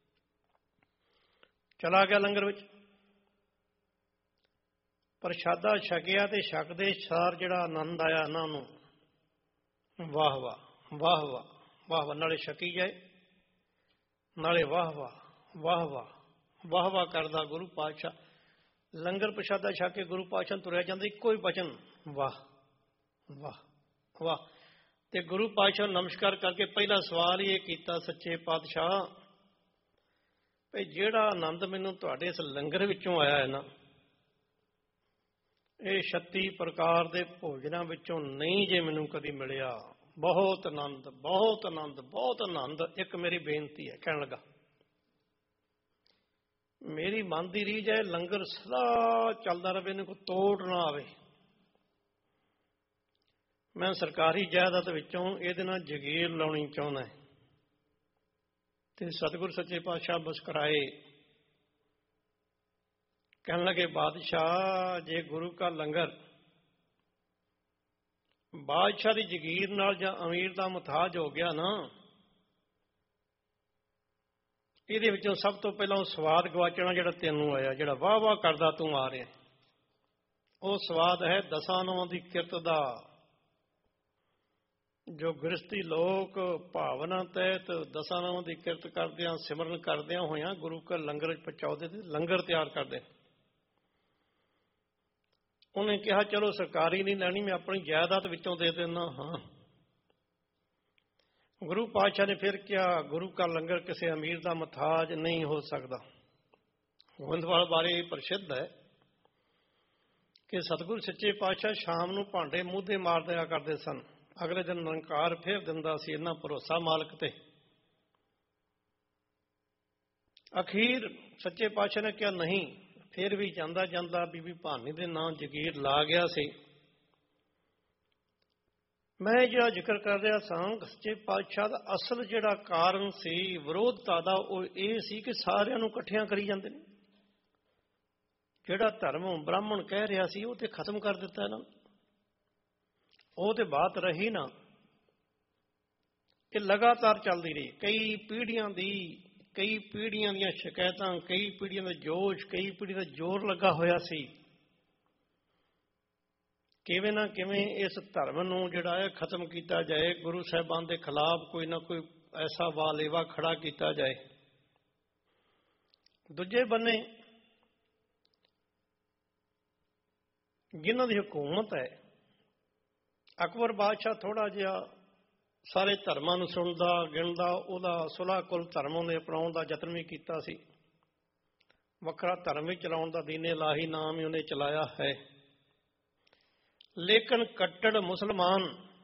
ਚਲਾ ਗਿਆ ਲੰਗਰ ਵਿੱਚ, ਪ੍ਰਸ਼ਾਦਾ ਛਕਿਆ ਤੇ ਛਕਦੇ ਸਾਰ ਜਿਹੜਾ ਆਨੰਦ ਆਇਆ ਇਹਨਾਂ ਨੂੰ, ਵਾਹ ਵਾਹ ਵਾਹ ਵਾਹ ਵਾਹ ਵਾਹ, ਨਾਲੇ ਛਕੀ ਗਏ ਨਾਲੇ ਵਾਹ ਵਾਹ ਵਾਹ ਵਾਹ ਵਾਹ ਵਾਹ ਕਰਦਾ ਗੁਰੂ ਪਾਤਸ਼ਾਹ। ਲੰਗਰ ਪ੍ਰਸ਼ਾਦਾ ਛਕ ਕੇ ਗੁਰੂ ਪਾਤਸ਼ਾਹ ਤੁਰਿਆ ਜਾਂਦਾ, ਇੱਕੋ ਹੀ ਬਚਨ ਵਾਹ ਵਾਹ ਵਾਹ। ਤੇ ਗੁਰੂ ਪਾਤਸ਼ਾਹ ਨਮਸਕਾਰ ਕਰਕੇ ਪਹਿਲਾ ਸਵਾਲ ਹੀ ਇਹ ਕੀਤਾ, ਸੱਚੇ ਪਾਤਸ਼ਾਹ ਭਈ ਜਿਹੜਾ ਆਨੰਦ ਮੈਨੂੰ ਤੁਹਾਡੇ ਇਸ ਲੰਗਰ ਵਿੱਚੋਂ ਆਇਆ ਹੈ ਨਾ, ਇਹ ਛੱਤੀ ਪ੍ਰਕਾਰ ਦੇ ਭੋਜਨਾਂ ਵਿੱਚੋਂ ਨਹੀਂ ਜੇ ਮੈਨੂੰ ਕਦੀ ਮਿਲਿਆ। ਬਹੁਤ ਆਨੰਦ, ਬਹੁਤ ਆਨੰਦ, ਬਹੁਤ ਆਨੰਦ। ਇੱਕ ਮੇਰੀ ਬੇਨਤੀ ਹੈ, ਕਹਿਣ ਲੱਗਾ ਮੇਰੀ ਮਨ ਦੀ ਰੀਝ ਹੈ ਲੰਗਰ ਸਦਾ ਚੱਲਦਾ ਰਹੇ, ਇਹਨੂੰ ਕੋਈ ਤੋੜ ਨਾ ਆਵੇ। ਮੈਂ ਸਰਕਾਰੀ ਜਾਇਦਾਦ ਵਿੱਚੋਂ ਇਹਦੇ ਨਾਲ ਜਗੀਰ ਲਾਉਣੀ ਚਾਹੁੰਦਾ। ਤੇ ਸਤਿਗੁਰ ਸੱਚੇ ਪਾਤਸ਼ਾਹ ਮੁਸਕਰਾਏ, ਕਹਿਣ ਲੱਗੇ ਬਾਦਸ਼ਾਹ ਜੇ ਗੁਰੂ ਕਾ ਲੰਗਰ ਬਾਦਸ਼ਾਹ ਦੀ ਜਗੀਰ ਨਾਲ ਜਾਂ ਅਮੀਰ ਦਾ ਮੁਤਾਜ ਹੋ ਗਿਆ ਨਾ, ਇਹਦੇ ਵਿੱਚੋਂ ਸਭ ਤੋਂ ਪਹਿਲਾਂ ਉਹ ਸਵਾਦ ਗਵਾਚਣਾ ਜਿਹੜਾ ਤੈਨੂੰ ਆਇਆ, ਜਿਹੜਾ ਵਾਹ ਵਾਹ ਕਰਦਾ ਤੂੰ ਆ ਰਿਹਾ, ਉਹ ਸਵਾਦ ਹੈ ਦਸਾਂ ਨੌਂ ਦੀ ਕਿਰਤ ਦਾ, ਜੋ ਗ੍ਰਸਤੀ ਲੋਕ ਭਾਵਨਾ ਤਹਿਤ ਦਸਾਂ ਨੌਂ ਦੀ ਕਿਰਤ ਕਰਦਿਆਂ, ਸਿਮਰਨ ਕਰਦਿਆਂ ਹੋਇਆਂ ਗੁਰੂ ਕਾ ਲੰਗਰ ਪਹੁੰਚਾਉਂਦੇ ਤੇ ਲੰਗਰ ਤਿਆਰ ਕਰਦੇ। ਉਹਨੇ ਕਿਹਾ ਚਲੋ ਸਰਕਾਰੀ ਨਹੀਂ ਲੈਣੀ, ਮੈਂ ਆਪਣੀ ਜਾਇਦਾਦ ਵਿੱਚੋਂ ਦੇ ਦਿੰਦਾ ਹਾਂ। ਗੁਰੂ ਪਾਤਸ਼ਾਹ ਨੇ ਫਿਰ ਕਿਹਾ, ਗੁਰੂ ਕਾ ਲੰਗਰ ਕਿਸੇ ਅਮੀਰ ਦਾ ਮਥਾਜ ਨਹੀਂ ਹੋ ਸਕਦਾ। ਗੋਇੰਦਵਾਲ ਬਾਰੇ ਪ੍ਰਸਿੱਧ ਹੈ ਕਿ ਸਤਿਗੁਰੂ ਸੱਚੇ ਪਾਤਸ਼ਾਹ ਸ਼ਾਮ ਨੂੰ ਭਾਂਡੇ ਮੂਧੇ ਮਾਰ ਦਿਆ ਕਰਦੇ ਸਨ। ਅਗਲੇ ਦਿਨ ਨਿਰੰਕਾਰ ਫੇਰ ਦਿੰਦਾ ਸੀ। ਇੰਨਾ ਭਰੋਸਾ ਮਾਲਕ ਤੇ। ਅਖੀਰ ਸੱਚੇ ਪਾਤਸ਼ਾਹ ਨੇ ਕਿਹਾ ਨਹੀਂ। ਫਿਰ ਵੀ ਜਾਂਦਾ ਜਾਂਦਾ ਬੀਬੀ ਭਾਨੀ ਦੇ ਨਾਂ ਜਗੀਰ ਲਾ ਗਿਆ ਸੀ। ਮੈਂ ਜਿਹੜਾ ਜ਼ਿਕਰ ਕਰ ਰਿਹਾ ਸਾਂ, ਸੱਚੇ ਪਾਤਸ਼ਾਹ ਦਾ ਅਸਲ ਜਿਹੜਾ ਕਾਰਨ ਸੀ ਵਿਰੋਧਤਾ ਦਾ, ਉਹ ਇਹ ਸੀ ਕਿ ਸਾਰਿਆਂ ਨੂੰ ਇਕੱਠਿਆਂ ਕਰੀ ਜਾਂਦੇ ਨੇ। ਜਿਹੜਾ ਧਰਮ ਬ੍ਰਾਹਮਣ ਕਹਿ ਰਿਹਾ ਸੀ ਉਹ ਤੇ ਖਤਮ ਕਰ ਦਿੱਤਾ ਇਹਨਾਂ ਨੇ। ਉਹ ਤੇ ਬਾਤ ਰਹੀ ਨਾ। ਇਹ ਲਗਾਤਾਰ ਚੱਲਦੀ ਰਹੀ। ਕਈ ਪੀੜ੍ਹੀਆਂ ਦੀ ਕਈ ਪੀੜ੍ਹੀਆਂ ਦੀਆਂ ਸ਼ਿਕਾਇਤਾਂ, ਕਈ ਪੀੜ੍ਹੀਆਂ ਦਾ ਜੋਸ਼, ਕਈ ਪੀੜ੍ਹੀਆਂ ਦਾ ਜ਼ੋਰ ਲੱਗਾ ਹੋਇਆ ਸੀ। ਕਿਵੇਂ ਨਾ ਕਿਵੇਂ ਇਸ ਧਰਮ ਨੂੰ ਜਿਹੜਾ ਹੈ ਖਤਮ ਕੀਤਾ ਜਾਏ। ਗੁਰੂ ਸਾਹਿਬਾਨ ਦੇ ਖਿਲਾਫ ਕੋਈ ਨਾ ਕੋਈ ਐਸਾ ਵਾਲੇਵਾ ਖੜਾ ਕੀਤਾ ਜਾਏ। ਦੂਜੇ ਬੰਨੇ ਜਿਨ੍ਹਾਂ ਦੀ ਹਕੂਮਤ ਹੈ, ਅਕਬਰ ਬਾਦਸ਼ਾਹ ਥੋੜ੍ਹਾ ਜਿਹਾ ਸਾਰੇ ਧਰਮਾਂ ਨੂੰ ਸੁਣਦਾ ਗਿਣਦਾ, ਉਹਦਾ ਸੁਲ੍ਹਾ ਕੁਲ ਧਰਮ ਉਹਨੇ ਅਪਣਾਉਣ ਦਾ ਯਤਨ ਵੀ ਕੀਤਾ ਸੀ। ਵੱਖਰਾ ਧਰਮ ਵੀ ਚਲਾਉਣ ਦਾ ਦੀਨ ਇਲਾਹੀ ਨਾਮ ਹੀ ਉਹਨੇ ਚਲਾਇਆ ਹੈ। ਲੇਕਿਨ ਕੱਟੜ ਮੁਸਲਮਾਨ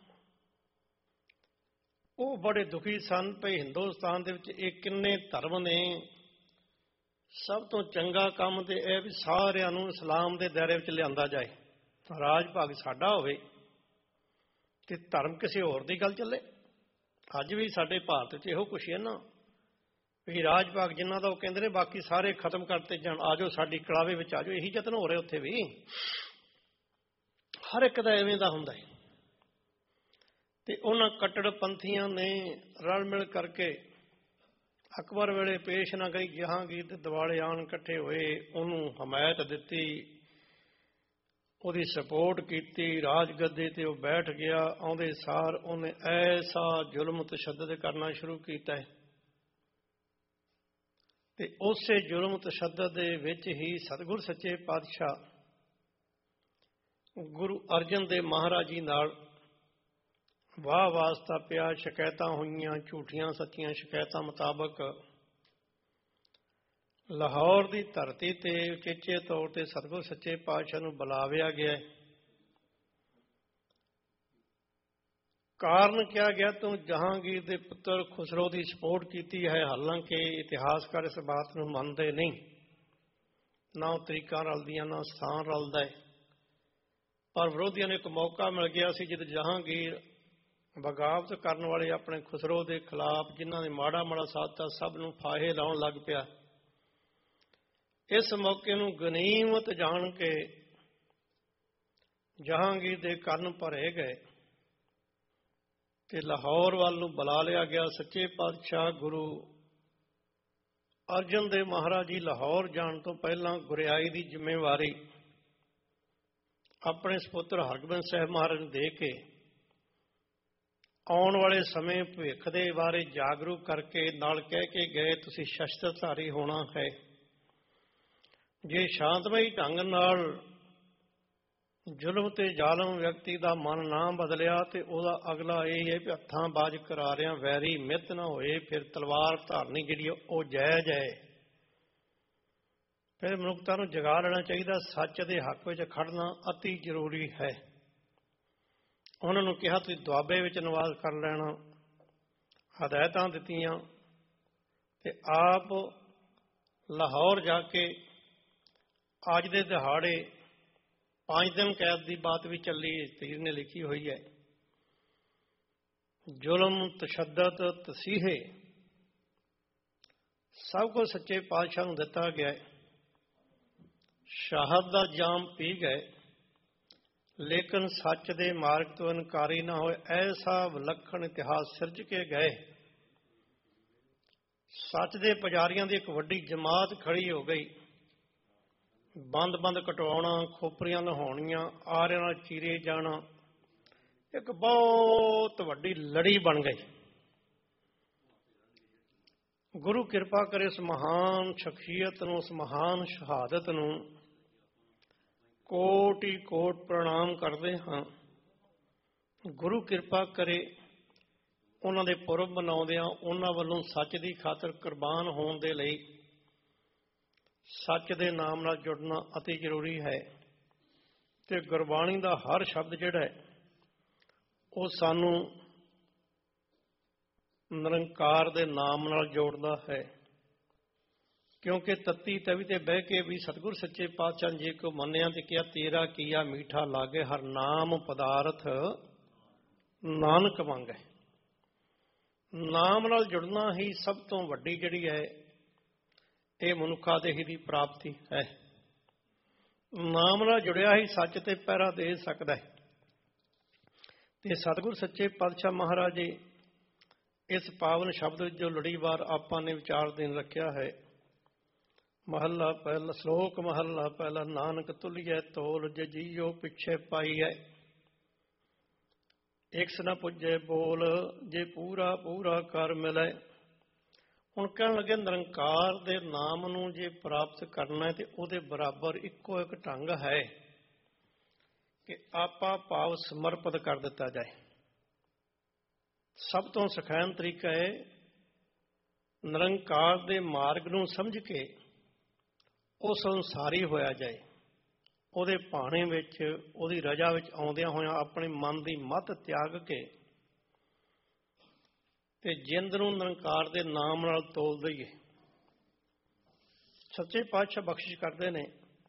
ਉਹ ਬੜੇ ਦੁਖੀ ਸਨ ਭਈ ਹਿੰਦੁਸਤਾਨ ਦੇ ਵਿੱਚ ਇਹ ਕਿੰਨੇ ਧਰਮ ਨੇ। ਸਭ ਤੋਂ ਚੰਗਾ ਕੰਮ ਤੇ ਇਹ ਵੀ ਸਾਰਿਆਂ ਨੂੰ ਇਸਲਾਮ ਦੇ ਦਾਇਰੇ ਵਿੱਚ ਲਿਆਂਦਾ ਜਾਏ। ਰਾਜ ਭਾਗ ਸਾਡਾ ਹੋਵੇ ਤੇ ਧਰਮ ਕਿਸੇ ਹੋਰ ਦੀ ਗੱਲ ਚੱਲੇ। ਅੱਜ ਵੀ ਸਾਡੇ ਭਾਰਤ ਵਿੱਚ ਇਹੋ ਕੁਛ ਹੈ ਨਾ ਵੀ ਰਾਜ ਭਾਗ ਜਿਨ੍ਹਾਂ ਦਾ ਉਹ ਕਹਿੰਦੇ ਨੇ ਬਾਕੀ ਸਾਰੇ ਖਤਮ ਕਰਤੇ ਜਾਣ। ਆ ਜਾਓ ਸਾਡੀ ਕਲਾਵੇ ਵਿੱਚ ਆ ਜਾਓ। ਇਹੀ ਯਤਨ ਹੋ ਰਹੇ ਉੱਥੇ ਵੀ। ਹਰ ਇੱਕ ਦਾ ਐਵੇਂ ਦਾ ਹੁੰਦਾ ਹੈ। ਤੇ ਉਹਨਾਂ ਕੱਟੜ ਪੰਥੀਆਂ ਨੇ ਰਲ ਮਿਲ ਕਰਕੇ ਅਕਬਰ ਵੇਲੇ ਪੇਸ਼ ਨਾ ਗਈ ਜਹਾਂਗੀਰ ਦੇ ਦਿਵਾਲੇ ਆਣ ਇਕੱਠੇ ਹੋਏ, ਉਹਨੂੰ ਹਮਾਇਤ ਦਿੱਤੀ, ਉਹਦੀ ਸਪੋਰਟ ਕੀਤੀ। ਰਾਜ ਗੱਦੇ ਤੇ ਉਹ ਬੈਠ ਗਿਆ। ਆਉਂਦੇ ਸਾਰ ਉਹਨੇ ਐਸਾ ਜ਼ੁਲਮ ਤਸ਼ੱਦਦ ਕਰਨਾ ਸ਼ੁਰੂ ਕੀਤਾ ਹੈ ਤੇ ਉਸੇ ਜ਼ੁਲਮ ਤਸ਼ੱਦਦ ਦੇ ਵਿੱਚ ਹੀ ਸਤਿਗੁਰ ਸੱਚੇ ਪਾਤਸ਼ਾਹ ਗੁਰੂ ਅਰਜਨ ਦੇਵ ਮਹਾਰਾਜ ਜੀ ਨਾਲ ਵਾਹ ਵਾਸਤਾ ਪਿਆ। ਸ਼ਿਕਾਇਤਾਂ ਹੋਈਆਂ, ਝੂਠੀਆਂ ਸੱਚੀਆਂ ਸ਼ਿਕਾਇਤਾਂ ਮੁਤਾਬਕ ਲਾਹੌਰ ਦੀ ਧਰਤੀ ਤੇ ਉਚੇਚੇ ਤੌਰ ਤੇ ਸਤਿਗੁਰ ਸੱਚੇ ਪਾਤਸ਼ਾਹ ਨੂੰ ਬੁਲਾਵਿਆ ਗਿਆ। ਕਾਰਨ ਕਿਹਾ ਗਿਆ, ਤੂੰ ਜਹਾਂਗੀਰ ਦੇ ਪੁੱਤਰ ਖੁਸਰੋ ਦੀ ਸਪੋਰਟ ਕੀਤੀ ਹੈ। ਹਾਲਾਂਕਿ ਇਤਿਹਾਸਕਾਰ ਇਸ ਬਾਤ ਨੂੰ ਮੰਨਦੇ ਨਹੀਂ। ਨਾ ਉਹ ਤਰੀਕਾਂ ਰਲਦੀਆਂ, ਨਾ ਸਥਾਨ ਰਲਦਾ ਹੈ। ਪਰ ਵਿਰੋਧੀਆਂ ਨੂੰ ਇੱਕ ਮੌਕਾ ਮਿਲ ਗਿਆ ਸੀ ਜਦ ਜਹਾਂਗੀਰ ਬਗਾਵਤ ਕਰਨ ਵਾਲੇ ਆਪਣੇ ਖੁਸਰੋ ਦੇ ਖਿਲਾਫ, ਜਿਨ੍ਹਾਂ ਨੇ ਮਾੜਾ ਮਾੜਾ ਸਾਧਤਾ, ਸਭ ਨੂੰ ਫਾਹੇ ਲਾਉਣ ਲੱਗ ਪਿਆ। ਇਸ ਮੌਕੇ ਨੂੰ ਗਨੀਮਤ ਜਾਣ ਕੇ ਜਹਾਂਗੀਰ ਦੇ ਕੰਨ ਭਰੇ ਗਏ ਤੇ ਲਾਹੌਰ ਵੱਲ ਨੂੰ ਬੁਲਾ ਲਿਆ ਗਿਆ। ਸੱਚੇ ਪਾਤਸ਼ਾਹ ਗੁਰੂ ਅਰਜਨ ਦੇਵ ਮਹਾਰਾਜ ਜੀ ਲਾਹੌਰ ਜਾਣ ਤੋਂ ਪਹਿਲਾਂ ਗੁਰਿਆਈ ਦੀ ਜ਼ਿੰਮੇਵਾਰੀ ਆਪਣੇ ਸਪੁੱਤਰ ਹਰਗੋਬਿੰਦ ਸਾਹਿਬ ਮਹਾਰਾਜ ਨੂੰ ਦੇ ਕੇ ਆਉਣ ਵਾਲੇ ਸਮੇਂ ਭਵਿੱਖ ਦੇ ਬਾਰੇ ਜਾਗਰੂਕ ਕਰਕੇ ਨਾਲ ਕਹਿ ਕੇ ਗਏ, ਤੁਸੀਂ ਸ਼ਸਤਰਧਾਰੀ ਹੋਣਾ ਹੈ। ਜੇ ਸ਼ਾਂਤਮਈ ਢੰਗ ਨਾਲ ਜ਼ੁਲਮ ਤੇ ਜ਼ਾਲਮ ਵਿਅਕਤੀ ਦਾ ਮਨ ਨਾ ਬਦਲਿਆ ਤੇ ਉਹਦਾ ਅਗਲਾ ਇਹ ਹੈ ਵੀ ਹੱਥਾਂ ਬਾਜ ਕਰਾ ਰਿਆਂ ਵੈਰੀ ਮਿੱਤ ਨਾ ਹੋਏ। ਫਿਰ ਤਲਵਾਰ ਧਾਰਨੀ ਜਿਹੜੀ ਉਹ ਜਾਇਜ਼ ਹੈ। ਫਿਰ ਮਨੁੱਖਤਾ ਨੂੰ ਜਗਾ ਲੈਣਾ ਚਾਹੀਦਾ। ਸੱਚ ਦੇ ਹੱਕ ਵਿੱਚ ਖੜਨਾ ਅਤੀ ਜ਼ਰੂਰੀ ਹੈ। ਉਹਨਾਂ ਨੂੰ ਕਿਹਾ ਤੁਸੀਂ ਦੁਆਬੇ ਵਿੱਚ ਨਿਵਾਸ ਕਰ ਲੈਣਾ। ਹਦਾਇਤਾਂ ਦਿੱਤੀਆਂ ਤੇ ਆਪ ਲਾਹੌਰ ਜਾ ਕੇ ਅੱਜ ਦੇ ਦਿਹਾੜੇ ਪੰਜ ਦਿਨ ਕੈਦ ਦੀ ਬਾਤ ਵੀ ਚੱਲੀ। ਤੀਰ ਨੇ ਲਿਖੀ ਹੋਈ ਹੈ। ਜ਼ੁਲਮ, ਤਸ਼ੱਦਦ, ਤਸੀਹੇ ਸਭ ਕੁਝ ਸੱਚੇ ਪਾਤਸ਼ਾਹ ਨੂੰ ਦਿੱਤਾ ਗਿਆ ਹੈ। ਸ਼ਹਾਦਤ ਦਾ ਜਾਮ ਪੀ ਗਏ, ਲੇਕਿਨ ਸੱਚ ਦੇ ਮਾਰਗ ਤੋਂ ਇਨਕਾਰੀ ਨਾ ਹੋਏ। ਐਸਾ ਵਿਲੱਖਣ ਇਤਿਹਾਸ ਸਿਰਜ ਕੇ ਗਏ। ਸੱਚ ਦੇ ਪੁਜਾਰੀਆਂ ਦੀ ਇੱਕ ਵੱਡੀ ਜਮਾਤ ਖੜੀ ਹੋ ਗਈ। ਬੰਦ ਬੰਦ ਕਟਵਾਉਣਾ, ਖੋਪਰੀਆਂ ਲਹਾਉਣੀਆਂ, ਆਰਿਆਂ ਨਾਲ ਚੀਰੇ ਜਾਣਾ ਇੱਕ ਬਹੁਤ ਵੱਡੀ ਲੜੀ ਬਣ ਗਈ। ਗੁਰੂ ਕਿਰਪਾ ਕਰੇ ਇਸ ਮਹਾਨ ਸ਼ਖਸੀਅਤ ਨੂੰ, ਉਸ ਮਹਾਨ ਸ਼ਹਾਦਤ ਨੂੰ ਕੋਟਿ ਕੋਟ ਪ੍ਰਣਾਮ ਕਰਦੇ ਹਾਂ। ਗੁਰੂ ਕਿਰਪਾ ਕਰੇ ਉਹਨਾਂ ਦੇ ਪੁਰਬ ਮਨਾਉਂਦਿਆਂ ਉਹਨਾਂ ਵੱਲੋਂ ਸੱਚ ਦੀ ਖਾਤਰ ਕੁਰਬਾਨ ਹੋਣ ਦੇ ਲਈ ਸੱਚ ਦੇ ਨਾਮ ਨਾਲ ਜੁੜਨਾ ਅਤੀ ਜ਼ਰੂਰੀ ਹੈ। ਤੇ ਗੁਰਬਾਣੀ ਦਾ ਹਰ ਸ਼ਬਦ ਜਿਹੜਾ ਹੈ ਉਹ ਸਾਨੂੰ ਨਿਰੰਕਾਰ ਦੇ ਨਾਮ ਨਾਲ ਜੋੜਦਾ ਹੈ, ਕਿਉਂਕਿ ਤੱਤੀ ਤਵੀ ਤੇ ਬਹਿ ਕੇ ਵੀ ਸਤਿਗੁਰ ਸੱਚੇ ਪਾਤਸ਼ਾਹ ਜੀ ਕੋ ਮੰਨਿਆ ਤੇ ਕਿਹਾ ਤੇਰਾ ਕੀਆ ਮੀਠਾ ਲਾਗੇ ਹਰ ਨਾਮ ਪਦਾਰਥ ਨਾਨਕ ਮੰਗੈ। ਨਾਮ ਨਾਲ ਜੁੜਨਾ ਹੀ ਸਭ ਤੋਂ ਵੱਡੀ ਜਿਹੜੀ ਹੈ ਇਹ ਮਨੁੱਖਾ ਦੇਹੀ ਦੀ ਪ੍ਰਾਪਤੀ ਹੈ। ਨਾਮ ਨਾਲ ਜੁੜਿਆ ਹੀ ਸੱਚ ਤੇ ਪਹਿਰਾ ਦੇ ਸਕਦਾ ਹੈ। ਤੇ ਸਤਿਗੁਰ ਸੱਚੇ ਪਾਤਸ਼ਾਹ ਮਹਾਰਾਜ ਜੀ ਇਸ ਪਾਵਨ ਸ਼ਬਦ ਵਿੱਚ ਜੋ ਲੜੀਵਾਰ ਆਪਾਂ ਨੇ ਵਿਚਾਰ ਦੇਣ ਰੱਖਿਆ ਹੈ, ਮਹੱਲਾ ਪਹਿਲਾ, ਸ਼ਲੋਕ ਮਹੱਲਾ ਪਹਿਲਾ, ਨਾਨਕ ਤੁਲੀਐ ਤੋਲ ਜੇ ਜੀਓ ਪਿੱਛੇ ਪਾਈਐ, ਇਕਸ ਨਾ ਪੁੱਜੇ ਬੋਲ ਜੇ ਪੂਰਾ ਪੂਰਾ ਕਰ ਮਿਲੇ। ਹੁਣ ਕਹਿਣ ਲੱਗੇ ਨਿਰੰਕਾਰ ਦੇ ਨਾਮ ਨੂੰ ਜੇ ਪ੍ਰਾਪਤ ਕਰਨਾ ਹੈ ਤੇ ਉਹਦੇ ਬਰਾਬਰ ਇੱਕੋ ਇੱਕ ਢੰਗ ਹੈ ਕਿ ਆਪਾ ਭਾਵ ਸਮਰਪਿਤ ਕਰ ਦਿੱਤਾ ਜਾਏ। ਸਭ ਤੋਂ ਸਖਾਨ ਤਰੀਕਾ ਹੈ ਨਿਰੰਕਾਰ ਦੇ ਮਾਰਗ ਨੂੰ ਸਮਝ ਕੇ ਉਹ ਸੰਸਾਰੀ ਹੋਇਆ ਜਾਏ, ਉਹਦੇ ਭਾਣੇ ਵਿੱਚ ਉਹਦੀ ਰਜਾ ਵਿੱਚ ਆਉਂਦਿਆਂ ਹੋਇਆਂ ਆਪਣੇ ਮਨ ਦੀ ਮੱਤ ਤਿਆਗ ਕੇ ਤੇ ਜਿੰਦ ਨੂੰ ਨਿਰੰਕਾਰ ਦੇ ਨਾਮ ਨਾਲ ਤੋਲ ਦਈਏ। ਸੱਚੇ ਪਾਤਸ਼ਾਹ ਬਖਸ਼ਿਸ਼ ਕਰਦੇ ਨੇ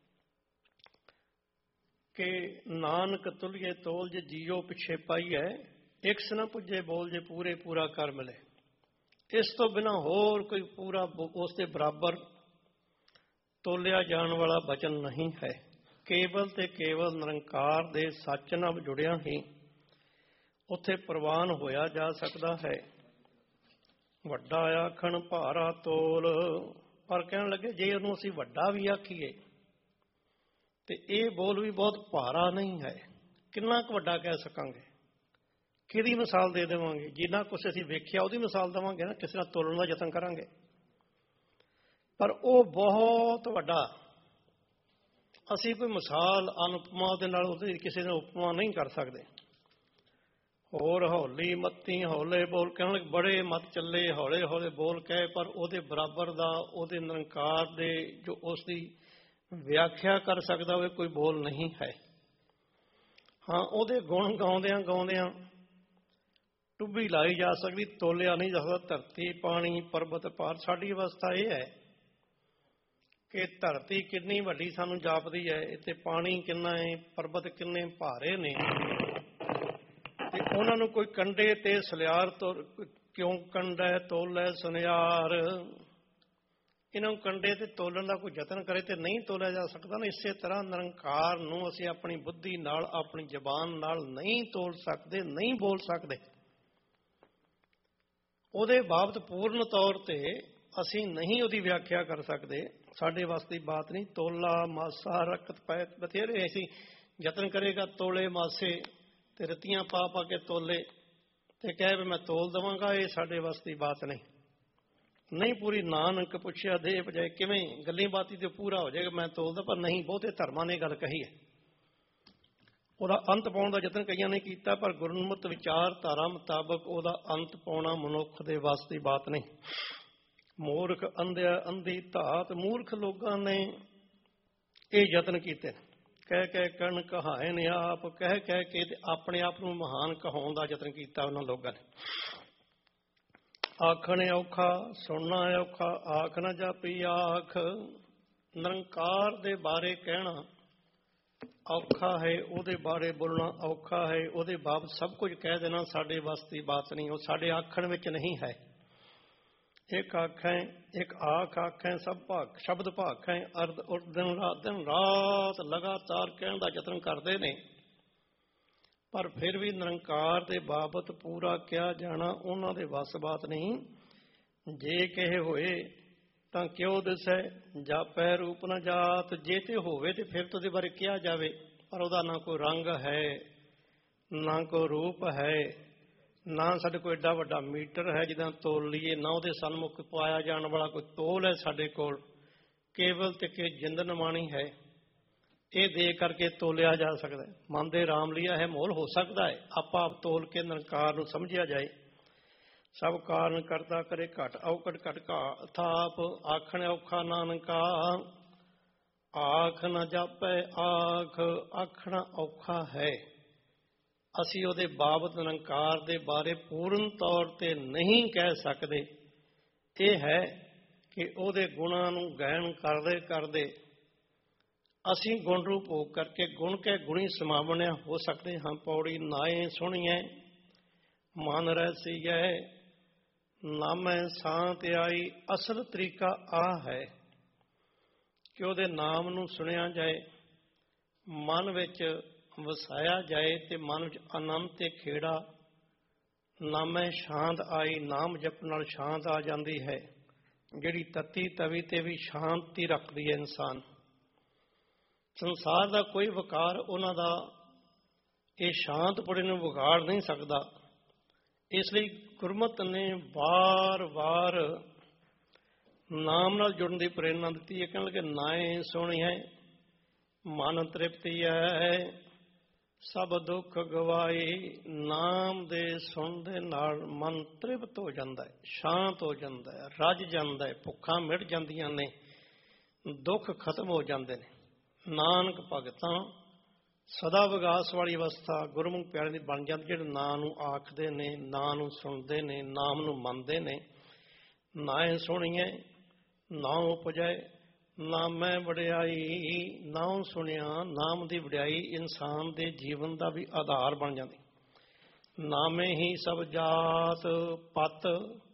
ਕਿ ਨਾਨਕ ਤੁਲੀਏ ਤੋਲ ਜੇ ਜੀਓ ਪਿੱਛੇ ਪਾਈਐ, ਇਕਸ ਨਾ ਪੁੱਜੇ ਬੋਲ ਜੇ ਪੂਰੇ ਪੂਰਾ ਕਰ ਮਿਲੇ। ਇਸ ਤੋਂ ਬਿਨਾਂ ਹੋਰ ਕੋਈ ਪੂਰਾ ਉਸ ਦੇ ਬਰਾਬਰ ਤੋਲਿਆ ਜਾਣ ਵਾਲਾ ਬਚਨ ਨਹੀਂ ਹੈ। ਕੇਵਲ ਤੇ ਕੇਵਲ ਨਿਰੰਕਾਰ ਦੇ ਸੱਚ ਨਾਲ ਜੁੜਿਆ ਹੀ ਉੱਥੇ ਪ੍ਰਵਾਨ ਹੋਇਆ ਜਾ ਸਕਦਾ ਹੈ। ਵੱਡਾ ਆਖਣ ਭਾਰਾ ਤੋਲ, ਪਰ ਕਹਿਣ ਲੱਗੇ ਜੇ ਉਹਨੂੰ ਅਸੀਂ ਵੱਡਾ ਵੀ ਆਖੀਏ ਤੇ ਇਹ ਬੋਲ ਵੀ ਬਹੁਤ ਭਾਰਾ ਨਹੀਂ ਹੈ। ਕਿੰਨਾ ਕੁ ਵੱਡਾ ਕਹਿ ਸਕਾਂਗੇ, ਕਿਹਦੀ ਮਿਸਾਲ ਦੇ ਦੇਵਾਂਗੇ? ਜਿੰਨਾ ਕੁਛ ਅਸੀਂ ਵੇਖਿਆ ਉਹਦੀ ਮਿਸਾਲ ਦੇਵਾਂਗੇ ਨਾ, ਕਿਸੇ ਨਾਲ ਤੋਲਣ ਦਾ ਯਤਨ ਕਰਾਂਗੇ, ਪਰ ਉਹ ਬਹੁਤ ਵੱਡਾ। ਅਸੀਂ ਕੋਈ ਮਿਸਾਲ ਅਨੁਪਮਾ ਦੇ ਨਾਲ ਉਹਦੀ ਕਿਸੇ ਨਾਲ ਉਪਮਾ ਨਹੀਂ ਕਰ ਸਕਦੇ। ਹੋਰ ਹੌਲੀ ਮੱਤੀ ਹੌਲੇ ਬੋਲ, ਕਹਿਣ ਲੱਗੇ ਬੜੇ ਮੱਤ ਚੱਲੇ ਹੌਲੇ ਹੌਲੇ ਬੋਲ ਕਹੇ, ਪਰ ਉਹਦੇ ਬਰਾਬਰ ਦਾ ਉਹਦੇ ਨਿਰੰਕਾਰ ਦੇ ਜੋ ਉਸ ਦੀ ਵਿਆਖਿਆ ਕਰ ਸਕਦਾ ਹੋਵੇ ਕੋਈ ਬੋਲ ਨਹੀਂ ਹੈ। ਹਾਂ, ਉਹਦੇ ਗੁਣ ਗਾਉਂਦਿਆਂ ਗਾਉਂਦਿਆਂ ਟੁੱਬੀ ਲਾਈ ਜਾ ਸਕਦੀ, ਤੋਲਿਆ ਨਹੀਂ ਜਾ ਸਕਦਾ। ਧਰਤੀ ਪਾਣੀ ਪਰਬਤ ਪਾਰ, ਸਾਡੀ ਅਵਸਥਾ ਇਹ ਹੈ ਕਿ ਧਰਤੀ ਕਿੰਨੀ ਵੱਡੀ ਸਾਨੂੰ ਜਾਪਦੀ ਹੈ, ਇੱਥੇ ਪਾਣੀ ਕਿੰਨਾ ਹੈ, ਪਰਬਤ ਕਿੰਨੇ ਭਾਰੇ ਨੇ, ਤੇ ਉਹਨਾਂ ਨੂੰ ਕੋਈ ਕੰਡੇ ਤੇ ਸਲਿਆਰ ਤੋਂ ਕਿਉਂ ਕੰਡਾ ਤੋਲੇ ਸੁਨਿਆਰ, ਇਹਨਾਂ ਨੂੰ ਕੰਡੇ ਤੇ ਤੋਲਣ ਦਾ ਕੋਈ ਯਤਨ ਕਰੇ ਤੇ ਨਹੀਂ ਤੋਲਿਆ ਜਾ ਸਕਦਾ ਨਾ। ਇਸੇ ਤਰ੍ਹਾਂ ਨਿਰੰਕਾਰ ਨੂੰ ਅਸੀਂ ਆਪਣੀ ਬੁੱਧੀ ਨਾਲ ਆਪਣੀ ਜ਼ਬਾਨ ਨਾਲ ਨਹੀਂ ਤੋਲ ਸਕਦੇ, ਨਹੀਂ ਬੋਲ ਸਕਦੇ। ਉਹਦੇ ਬਾਬਤ ਪੂਰਨ ਤੌਰ ਤੇ ਅਸੀਂ ਨਹੀਂ ਉਹਦੀ ਵਿਆਖਿਆ ਕਰ ਸਕਦੇ, ਸਾਡੇ ਵਾਸਤੇ ਬਾਤ ਨਹੀਂ। ਤੋਲਾ ਮਾਸਾ ਰਕਤ ਪੈ ਬਥੇਰੇ ਅਸੀਂ ਯਤਨ ਕਰੇਗਾ ਤੋਲੇ ਮਾਸੇ ਤੇ ਰਤੀਆਂ ਪਾ ਪਾ ਕੇ ਤੋਲੇ ਤੇ ਕਹਿ ਵੀ ਮੈਂ ਤੋਲ ਦੇਵਾਂਗਾ, ਇਹ ਸਾਡੇ ਵਾਸਤੇ ਬਾਤ ਨਹੀਂ। ਨਹੀਂ ਪੂਰੀ। ਨਾਨਕ ਪੁੱਛਿਆ ਦੇ ਬਜਾਏ ਕਿਵੇਂ ਗੱਲੀ ਬਾਤੀ ਤੇ ਪੂਰਾ ਹੋ ਜਾਏਗਾ ਮੈਂ ਤੋਲਦਾ, ਪਰ ਨਹੀਂ, ਬਹੁਤੇ ਧਰਮਾਂ ਨੇ ਗੱਲ ਕਹੀ ਹੈ। ਉਹਦਾ ਅੰਤ ਪਾਉਣ ਦਾ ਯਤਨ ਕਈਆਂ ਨੇ ਕੀਤਾ, ਪਰ ਗੁਰਮਤਿ ਵਿਚਾਰਧਾਰਾ ਮੁਤਾਬਕ ਉਹਦਾ ਅੰਤ ਪਾਉਣਾ ਮਨੁੱਖ ਦੇ ਵਾਸਤੇ ਬਾਤ ਨਹੀਂ। ਮੂਰਖ ਅੰਧਿਆ ਅੰਧੀ ਧਾਤ, ਮੂਰਖ ਲੋਕਾਂ ਨੇ ਇਹ ਯਤਨ ਕੀਤੇ, ਕਹਿ ਕਹਿ ਕਣ ਕਹਾਏ ਨੇ ਆਪ, ਕਹਿ ਕਹਿ ਕੇ ਤੇ ਆਪਣੇ ਆਪ ਨੂੰ ਮਹਾਨ ਕਹਾਉਣ ਦਾ ਯਤਨ ਕੀਤਾ ਉਹਨਾਂ ਲੋਕਾਂ ਨੇ। ਆਖਣ ਔਖਾ ਸੁਣਨਾ ਔਖਾ, ਆਖ ਨਾ ਜਾਪੀ ਆਖ। ਨਿਰੰਕਾਰ ਦੇ ਬਾਰੇ ਕਹਿਣਾ ਔਖਾ ਹੈ, ਉਹਦੇ ਬਾਰੇ ਬੋਲਣਾ ਔਖਾ ਹੈ, ਉਹਦੇ ਬਾਬਤ ਸਭ ਕੁਝ ਕਹਿ ਦੇਣਾ ਸਾਡੇ ਵਾਸਤੇ ਬਾਤ ਨਹੀਂ, ਉਹ ਸਾਡੇ ਆਖਣ ਵਿੱਚ ਨਹੀਂ ਹੈ। ਇੱਕ ਆਖੈ ਇੱਕ ਆਖ ਆਖੈ ਸਭ ਭਾਗ ਸ਼ਬਦ ਭਾਖੈ, ਅਰਧ ਉਰ ਦਿਨ ਰਾਤ ਦਿਨ ਰਾਤ ਲਗਾਤਾਰ ਕਹਿਣ ਦਾ ਯਤਨ ਕਰਦੇ ਨੇ, ਪਰ ਫਿਰ ਵੀ ਨਿਰੰਕਾਰ ਦੇ ਬਾਬਤ ਪੂਰਾ ਕਿਹਾ ਜਾਣਾ ਉਹਨਾਂ ਦੇ ਵੱਸ ਬਾਤ ਨਹੀਂ। ਜੇ ਕਹੇ ਹੋਏ ਤਾਂ ਕਿਉਂ ਦਿਸੈ, ਜਾਪੈ ਰੂਪ ਨਾ ਜਾਤ। ਜੇ ਤੇ ਹੋਵੇ ਤੇ ਫਿਰ ਤਾਂ ਉਹਦੇ ਬਾਰੇ ਕਿਹਾ ਜਾਵੇ, ਪਰ ਉਹਦਾ ਨਾ ਕੋਈ ਰੰਗ ਹੈ, ਨਾ ਕੋਈ ਰੂਪ ਹੈ, ਨਾ ਸਾਡੇ ਕੋਲ ਏਡਾ ਵੱਡਾ ਮੀਟਰ ਹੈ ਜਿੱਦਾਂ ਤੋਲ ਲਈਏ, ਨਾ ਉਹਦੇ ਸਨਮੁਖ ਪਾਇਆ ਜਾਣ ਵਾਲਾ ਕੋਈ ਤੋਲ ਹੈ ਸਾਡੇ ਕੋਲ। ਕੇਵਲ ਤੇ ਕੇ ਜਿੰਦ ਨਮਾਣੀ ਹੈ, ਇਹ ਦੇ ਕਰਕੇ ਤੋਲਿਆ ਜਾ ਸਕਦਾ ਹੈ। ਮਨ ਦੇ ਰਾਮ ਲਿਆ ਹੈ ਮੋਲ ਹੋ ਸਕਦਾ ਹੈ, ਆਪਾਂ ਆਪ ਤੋਲ ਕੇ ਨਿਰੰਕਾਰ ਨੂੰ ਸਮਝਿਆ ਜਾਏ। ਸਭ ਕਾਰਨ ਕਰਤਾ ਕਰੇ ਘਟ ਔਕੜ ਘਟ ਘਾ ਥਾਪ ਆਖਣ ਔਖਾ ਨਾਨਕਾ ਆਖ ਨਾ ਜਾਪੈ ਆਖ ਆਖਣਾ ਔਖਾ ਹੈ। ਅਸੀਂ ਉਹਦੇ ਬਾਬਤ ਨਿਰੰਕਾਰ ਦੇ ਬਾਰੇ ਪੂਰਨ ਤੌਰ ਤੇ ਨਹੀਂ ਕਹਿ ਸਕਦੇ। ਇਹ ਹੈ ਕਿ ਉਹਦੇ ਗੁਣਾਂ ਨੂੰ ਗਾਇਨ ਕਰਦੇ ਕਰਦੇ ਅਸੀਂ ਗੁਣ ਰੂਪ ਹੋ ਕਰਕੇ ਗੁਣ ਕੇ ਗੁਣੀ ਸਮਾਵਣਿਆ ਹੋ ਸਕਦੇ ਹਾਂ। ਪੌੜੀ ਨਾਏ ਸੁਣੀਐ ਮਨ ਰਹਿਸੀਐ ਨਾਮੈ ਸਾਂਤ ਆਈ। ਅਸਲ ਤਰੀਕਾ ਆਹ ਹੈ ਕਿ ਉਹਦੇ ਨਾਮ ਨੂੰ ਸੁਣਿਆ ਜਾਏ, ਮਨ ਵਿੱਚ ਵਸਾਇਆ ਜਾਏ ਤੇ ਮਨ ਵਿੱਚ ਆਨੰਦ ਤੇ ਖੇੜਾ। ਨਾਮੈ ਸ਼ਾਂਤ ਆਈ, ਨਾਮ ਜਪਣ ਨਾਲ ਸ਼ਾਂਤ ਆ ਜਾਂਦੀ ਹੈ, ਜਿਹੜੀ ਤਤੀ ਤਵੀ ਤੇ ਵੀ ਸ਼ਾਂਤੀ ਰੱਖਦੀ ਹੈ ਇਨਸਾਨ। ਸੰਸਾਰ ਦਾ ਕੋਈ ਵਿਕਾਰ ਉਹਨਾਂ ਦਾ ਇਹ ਸ਼ਾਂਤਪੁਰੇ ਨੂੰ ਵਿਗਾੜ ਨਹੀਂ ਸਕਦਾ। ਇਸ ਲਈ ਗੁਰਮਤਿ ਨੇ ਵਾਰ ਵਾਰ ਨਾਮ ਨਾਲ ਜੁੜਨ ਦੀ ਪ੍ਰੇਰਨਾ ਦਿੱਤੀ ਹੈ। ਕਹਿਣ ਲੱਗੇ ਨਾਏ ਸੁਣੀਐ ਮਨ ਤ੍ਰਿਪਤੀ ਹੈ ਸਭ ਦੁੱਖ ਗਵਾਈ। ਨਾਮ ਦੇ ਸੁਣਨ ਦੇ ਨਾਲ ਮਨ ਤ੍ਰਿਪਤ ਹੋ ਜਾਂਦਾ ਹੈ, ਸ਼ਾਂਤ ਹੋ ਜਾਂਦਾ ਹੈ, ਰੱਜ ਜਾਂਦਾ ਹੈ, ਭੁੱਖਾਂ ਮਿਟ ਜਾਂਦੀਆਂ ਨੇ, ਦੁੱਖ ਖਤਮ ਹੋ ਜਾਂਦੇ ਨੇ। ਨਾਨਕ ਭਗਤਾਂ ਸਦਾ ਵਿਗਾਸ ਵਾਲੀ ਅਵਸਥਾ ਗੁਰਮੁਖ ਪਿਆਰਿਆਂ ਦੀ ਬਣ ਜਾਂਦੀ, ਜਿਹੜੇ ਨਾਂ ਨੂੰ ਆਖਦੇ ਨੇ, ਨਾਂ ਨੂੰ ਸੁਣਦੇ ਨੇ, ਨਾਮ ਨੂੰ ਮੰਨਦੇ ਨੇ। ਨਾਏ ਸੁਣੀਏ ਨਾਮ ਉਪਜੈ ਨਾਮੈ ਵਡਿਆਈ। ਨਾਮ ਸੁਣਿਆ, ਨਾਮ ਦੀ ਵਡਿਆਈ ਇਨਸਾਨ ਦੇ ਜੀਵਨ ਦਾ ਵੀ ਆਧਾਰ ਬਣ ਜਾਂਦੀ। ਨਾਮੇ ਹੀ ਸਭ ਜਾਤ ਪਤ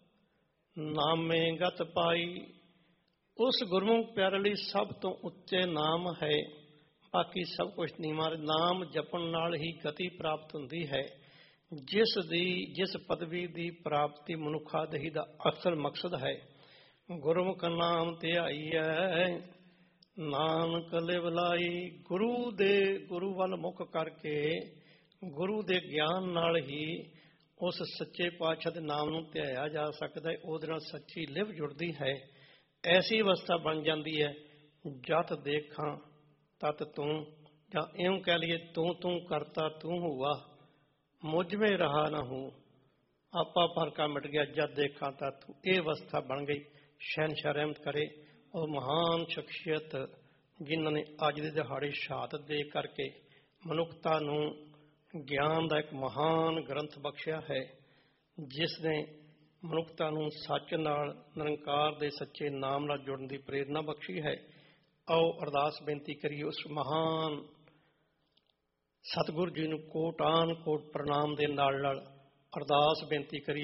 ਨਾਮੇ ਗਤ ਪਾਈ। ਉਸ ਗੁਰਮੁਖ ਪਿਆਰੇ ਲਈ ਸਭ ਤੋਂ ਉੱਚੇ ਨਾਮ ਹੈ, ਬਾਕੀ ਸਭ ਕੁਛ ਨੀਵਾਂ। ਨਾਮ ਜਪਣ ਨਾਲ ਹੀ ਗਤੀ ਪ੍ਰਾਪਤ ਹੁੰਦੀ ਹੈ। ਜਿਸ ਦੀ ਜਿਸ ਪਦਵੀ ਦੀ ਪ੍ਰਾਪਤੀ ਮਨੁੱਖਾਦਹੀ ਦਾ ਅਸਲ ਮਕਸਦ ਹੈ। ਗੁਰਮੁਖ ਨਾਮ ਧਿਆਈਐ ਨਾਨਕ ਲਿਵ ਲਾਈ। ਗੁਰੂ ਦੇ ਗੁਰੂ ਵੱਲ ਮੁੱਖ ਕਰਕੇ ਗੁਰੂ ਦੇ ਗਿਆਨ ਨਾਲ ਹੀ ਉਸ ਸੱਚੇ ਪਾਤਸ਼ਾਹ ਦੇ ਨਾਮ ਨੂੰ ਧਿਆਇਆ ਜਾ ਸਕਦਾ ਹੈ। ਉਹਦੇ ਨਾਲ ਸੱਚੀ ਲਿਵ ਜੁੜਦੀ ਹੈ। ਐਸੀ ਅਵਸਥਾ ਬਣ ਜਾਂਦੀ ਹੈ ਜਤ ਦੇਖਾਂ ਤਤ ਤੂੰ, ਜਾਂ ਇਉਂ ਕਹਿ ਲਈਏ ਤੂੰ ਤੂੰ ਕਰਤਾ ਤੂੰ ਹੁਆ ਮੁਝ ਮੇ ਰਹਾ ਨਾ ਹੂੰ। ਆਪਾ ਫਰਕਾ ਮਿਟ ਗਿਆ ਜਦ ਦੇਖਾਂ ਤਾਂ ਤੂੰ। ਇਹ ਅਵਸਥਾ ਬਣ ਗਈ। ਸ਼ਹਿਨਸ਼ਾਹ ਰਹਿਮਤ ਕਰੇ ਉਹ ਮਹਾਨ ਸ਼ਖਸੀਅਤ ਜਿਨ੍ਹਾਂ ਨੇ ਅੱਜ ਦੇ ਦਿਹਾੜੇ ਸ਼ਹਾਦਤ ਦੇ ਕਰਕੇ ਮਨੁੱਖਤਾ ਨੂੰ ਗਿਆਨ ਦਾ ਇੱਕ ਮਹਾਨ ਗ੍ਰੰਥ ਬਖਸ਼ਿਆ ਹੈ, ਜਿਸ ਨੇ ਮਨੁੱਖਤਾ ਨੂੰ ਸੱਚ ਨਾਲ ਨਿਰੰਕਾਰ ਦੇ ਸੱਚੇ ਨਾਮ ਨਾਲ ਜੁੜਨ ਦੀ ਪ੍ਰੇਰਨਾ ਬਖਸ਼ੀ ਹੈ। ਆਓ ਅਰਦਾਸ ਬੇਨਤੀ ਕਰੀਏ ਉਸ ਮਹਾਨ ਸਤਿਗੁਰੂ ਜੀ ਨੂੰ ਕੋਟਾਨ ਕੋਟ ਪ੍ਰਣਾਮ ਦੇ ਨਾਲ ਨਾਲ ਅਰਦਾਸ ਬੇਨਤੀ ਕਰੀਏ।